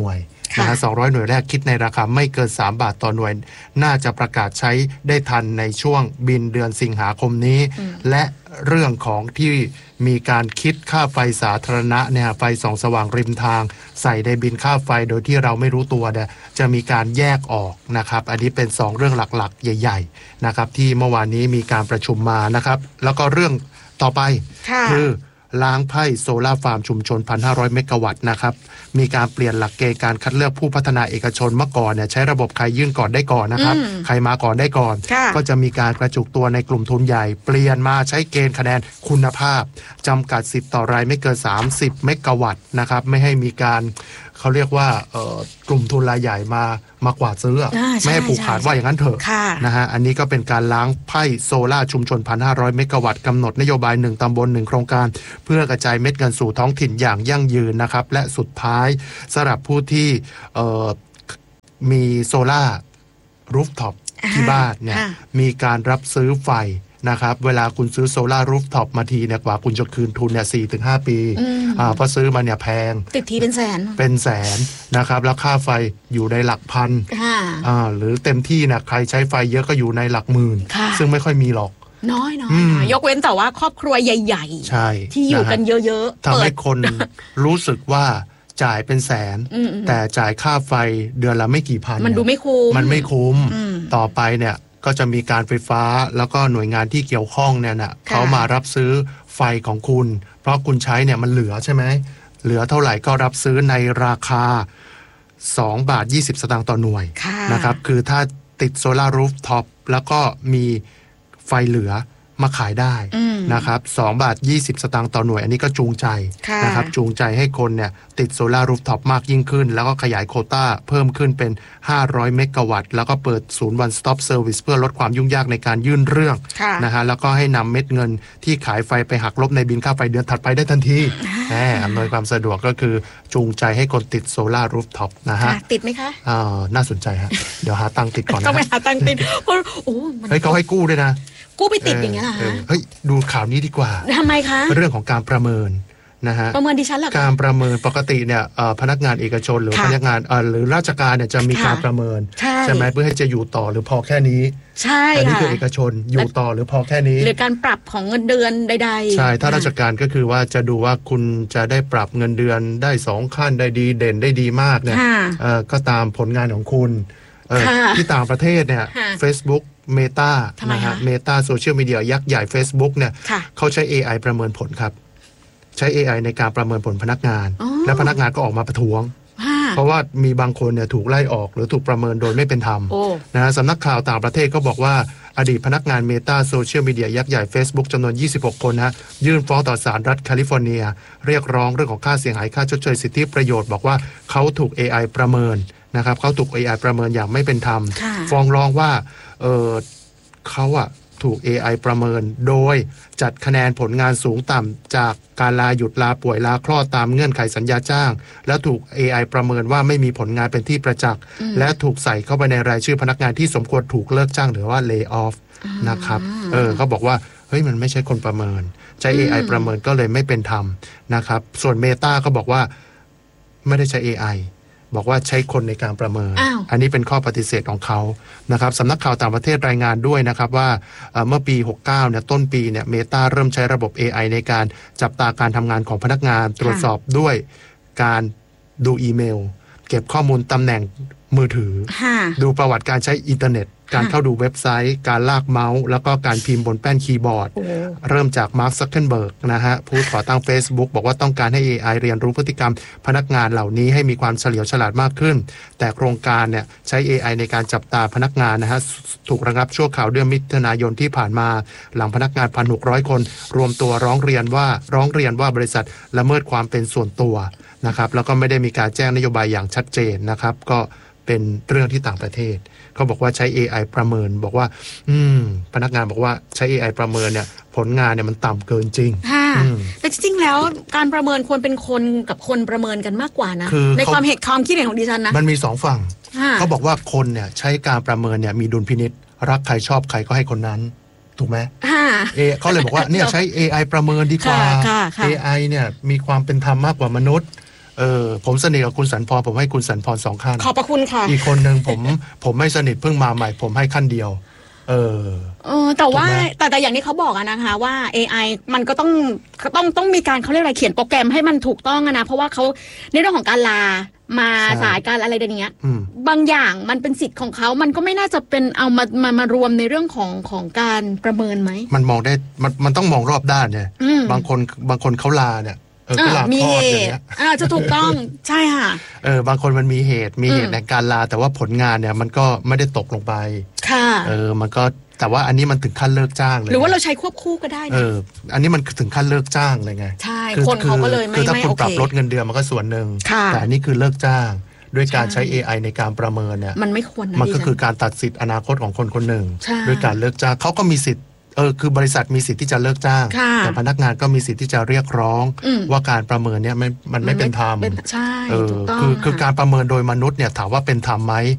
นะฮะสองร้อยหน่วยแรกคิดในราคาไม่เกินสามบาทต่อหน่วยน่าจะประกาศใช้ได้ทันในช่วงบินเดือนสิงหาคมนี้และเรื่องของที่มีการคิดค่าไฟสาธารณะเนี่ยไฟส่องสว่างริมทางใส่ในบินค่าไฟโดยที่เราไม่รู้ตัวเนี่ยจะมีการแยกออกนะครับอันนี้เป็นสองเรื่องหลักๆใหญ่ๆนะครับที่เมื่อวานนี้มีการประชุมมานะครับแล้วก็เรื่องต่อไปคือล้างไพ่โซล่าฟาร์มชุมชน หนึ่งพันห้าร้อย เมกะวัตต์นะครับมีการเปลี่ยนหลักเกณฑ์การคัดเลือกผู้พัฒนาเอกชนเมื่อก่อนเนี่ยใช้ระบบใครยื่นก่อนได้ก่อนนะครับใครมาก่อนได้ก่อนก็จะมีการกระจุกตัวในกลุ่มทุนใหญ่เปลี่ยนมาใช้เกณฑ์คะแนนคุณภาพจำกัดสิทธิ์ต่อรายไม่เกินสามสิบเมกะวัตต์นะครับไม่ให้มีการเขาเรียกว่ากลุ่มทุนรายใหญ่มามากวาดซื้อไม่ให้ผูกขาดว่าอย่างนั้นเถอะนะฮะอันนี้ก็เป็นการล้างไพ่โซล่าชุมชน หนึ่งพันห้าร้อย เมกะวัตต์กำหนดนโยบายหนึ่งตำบลหนึ่งโครงการเพื่อกระจายเม็ดเงินสู่ท้องถิ่นอย่างยั่งยืนนะครับและสุดท้ายสำหรับผู้ที่มีโซล่ารูฟท็อปที่บ้านเนี่ยมีการรับซื้อไฟนะครับเวลาคุณซื้อโซล่ารูฟท็อปมาทีเนี่ยกว่าคุณจะคืนทุนเนี่ย สี่ถึงห้า ปีอ่าเพราะซื้อมาเนี่ยแพงติดทีเป็นแสนเป็นแสนนะครับแล้วค่าไฟอยู่ในหลักพันอ่าหรือเต็มที่เนี่ยใครใช้ไฟเยอะก็อยู่ในหลักหมื่นซึ่งไม่ค่อยมีหรอกน้อยๆยกเว้นแต่ว่าครอบครัวใหญ่ๆใช่ที่อยู่กันเยอะๆทำให้คนรู้สึกว่าจ่ายเป็นแสนแต่จ่ายค่าไฟเดือนละไม่กี่พันมันดูไม่คุ้มมันไม่คุ้มต่อไปเนี่ยก็จะมีการไฟฟ้าแล้วก็หน่วยงานที่เกี่ยวข้องเนี่ยนะเขามารับซื้อไฟของคุณเพราะคุณใช้เนี่ยมันเหลือใช่ไหมเหลือเท่าไหร่ก็รับซื้อในราคาสองบาทยี่สิบสตางค์ต่อหน่วยนะครับคือถ้าติดโซล่ารูฟท็อปแล้วก็มีไฟเหลือมาขายได้นะครับสองบาทยี่สิบสตางค์ต่อหน่วยอันนี้ก็จูงใจนะครับจูงใจให้คนเนี่ยติดโซล่ารูฟท็อปมากยิ่งขึ้นแล้วก็ขยายโควต้าเพิ่มขึ้นเป็นห้าร้อยเมกะวัตต์แล้วก็เปิดศูนย์ One Stop Service เพื่อลดความยุ่งยากในการยื่นเรื่องนะฮะแล้วก็ให้นำเม็ดเงินที่ขายไฟไปหักลบในบินค่าไฟเดือนถัดไปได้ทันทีแหมอำนวยความสะดวกก็คือจูงใจให้คนติดโซล่ารูฟท็อปนะฮะติดไหมคะอ่าน่าสนใจฮะเดี๋ยวหาตังค์ติดก่อนนะต้องไปหาตังค์ติดโอ้เฮ้ยเขาให้กู้ด้วยนะกู้ไปติดอย่างเงี้ยเหรอคะเฮ้ยดูข่าวนี้ดีกว่าทำไมคะเรื่องของการประเมินนะฮะประเมินดิฉันเหรอการประเมินปกติเนี่ยพนักงานเอกชนหรือพนักงานหรือราชการเนี่ยจะมีการประเมินใช่ไหมเพื่อให้จะอยู่ต่อหรือพอแค่นี้ใช่อันนี้คือเอกชนอยู่ต่อหรือพอแค่นี้หรือการปรับของเงินเดือนใดๆใช่ถ้าราชการก็คือว่าจะดูว่าคุณจะได้ปรับเงินเดือนได้สองขั้นได้ดีเด่นได้ดีมากเนี่ยก็ตามผลงานของคุณที่ต่างประเทศเนี่ย Facebook Meta นะฮะ Meta โซเชียลมีเดียยักษ์ใหญ่ Facebook เนี่ยเขาใช้ เอ ไอ ประเมินผลครับใช้ เอ ไอ ในการประเมินผลพนักงานและพนักงานก็ออกมาประท้วงเพราะว่ามีบางคนเนี่ยถูกไล่ออกหรือถูกประเมินโดยไม่เป็นธรรมนะฮะสำนักข่าวต่างประเทศก็บอกว่าอดีตพนักงาน Meta โซเชียลมีเดียยักษ์ใหญ่ Facebook จำนวนยี่สิบหกคนนะยื่นฟ้องต่อศาลรัฐแคลิฟอร์เนียเรียกร้องเรื่องของค่าเสียหายค่าชดเชยสิทธิประโยชน์บอกว่าเขาถูก เอ ไอ ประเมินนะครับเขาถูก เอ ไอ ประเมินอย่างไม่เป็นธรรมฟ้องร้องว่าเออเขาอะถูก เอ ไอ ประเมินโดยจัดคะแนนผลงานสูงต่ำจากการลาหยุดลาป่วยลาคลอดตามเงื่อนไขสัญญาจ้างแล้วถูก เอ ไอ ประเมินว่าไม่มีผลงานเป็นที่ประจักษ์และถูกใส่เข้าไปในรายชื่อพนักงานที่สมควรถูกเลิกจ้างหรือว่า lay off นะครับเออเขาบอกว่าเฮ้ยมันไม่ใช่คนประเมินใช้ เอ ไอ ประเมินก็เลยไม่เป็นธรรมนะครับส่วน Meta ก็บอกว่าไม่ได้ใช้ เอ ไอบอกว่าใช้คนในการประเมิน อ, อันนี้เป็นข้อปฏิเสธของเขานะครับสำนักข่าวต่างประเทศรายงานด้วยนะครับว่าเมื่อปีหกสิบเก้าเนี่ยต้นปีเนี่ย Meta เริ่มใช้ระบบ เอ ไอ ในการจับตาการทำงานของพนักงานตรวจสอบด้วยการดูอีเมลเก็บข้อมูลตำแหน่งมือถือดูประวัติการใช้อินเทอร์เน็ตการเข้าดูเว็บไซต์การลากเมาส์แล้วก็การพิมพ์บนแป้นคีย์บอร์ดเริ่มจากมาร์ค ซักเคอร์เบิร์กนะฮะผู้ก่อตั้ง Facebook บอกว่าต้องการให้ เอ ไอ เรียนรู้พฤติกรรมพนักงานเหล่านี้ให้มีความเฉลียวฉลาดมากขึ้นแต่โครงการเนี่ยใช้ เอ ไอ ในการจับตาพนักงานนะฮะถูกระงับชั่วคราวเดือนมิถุนายนที่ผ่านมาหลังพนักงาน หนึ่งพันหกร้อย คนรวมตัวร้องเรียนว่าร้องเรียนว่าบริษัทละเมิดความเป็นส่วนตัวนะครับแล้วก็ไม่ได้มีการแจ้งนโยบายอย่างชัดเจนนะครับก็เป็นเรื่องที่ต่างประเทศเขาบอกว่าใช้ เอ ไอ ประเมินบอกว่าอืมพนักงานบอกว่าใช้ เอ ไอ ประเมินเนี่ยผลงานเนี่ยมันต่ำเกินจริงค่ะแต่จริงๆแล้วการประเมินควรเป็นคนกับคนประเมินกันมากกว่านะในความเห็นความคิดเห็นของดิฉันนะมันมีสองฝั่งเขาบอกว่าคนเนี่ยใช้การประเมินเนี่ยมีดุลพินิจรักใครชอบใครก็ให้คนนั้นถูกไหมเอเขาเลยบอกว่าเนี่ยใช้ เอ ไอ ประเมินดีกว่า เอ ไอ เนี่ยมีความเป็นธรรมมากกว่ามนุษย์เเออผมสนิทกับคุณสันพรผมให้คุณสันพรสองขั้นขอบพระคุณค่ะอีกคนหนึ่งผมผมไม่สนิทเพิ่งมาใหม่ผมให้ขั้นเดียวเออเออแต่ว่าแต่แต่อย่างที่เขาบอกอะนะคะว่า เอ ไอ มันก็ต้องต้องต้องมีการเขาเรียกอะไรเขียนโปรแกรมให้มันถูกต้องนะเพราะว่าเขาในเรื่องของการลามาสายการอะไรอย่างเงี้ยบางอย่างมันเป็นสิทธิ์ของเขามันก็ไม่น่าจะเป็นเอามามามารวมในเรื่องของของการประเมินไหมมันมองได้มันมันต้องมองรอบด้านเนี่ยบางคนบางคนเขาลาเนี่ยเออก็ลาคลอดอย่างเงี้ยอ่าจะถูกต้องใช่ค่ะเออบางคนมันมีเหตุมีเหตุในการลาแต่ว่าผลงานเนี่ยมันก็ไม่ได้ตกลงไปค่ะเออมันก็แต่ว่าอันนี้มันถึงขั้นเลิกจ้างเลยหรือว่าเราใช้ควบคู่ก็ได้เอออันนี้มันถึงขั้นเลิกจ้างเลยไงใช่คนเขาก็เลยไม่คือถ้าคุณปรับลดเงินเดือนมันก็ส่วนหนึ่งแต่อันนี้คือเลิกจ้างด้วยการใช้ เอ ไอ ในการประเมินเนี่ยมันไม่ควรนะมันก็คือการตัดสิทธิ์อนาคตของคนคนหนึ่งด้วยการเลิกจ้างเขาก็มีสิทธิ์เออคือบริษัทมีสิทธิ์ที่จะเลิกจ้างแต่พนักงานก็มีสิทธิ์ที่จะเรียกร้องว่าการประเมินเนี่ยมันมันไม่เป็นธรรมใช่เออคือคือการประเมินโดยมนุษย์เนี่ยถามว่าเป็นธรรมไหม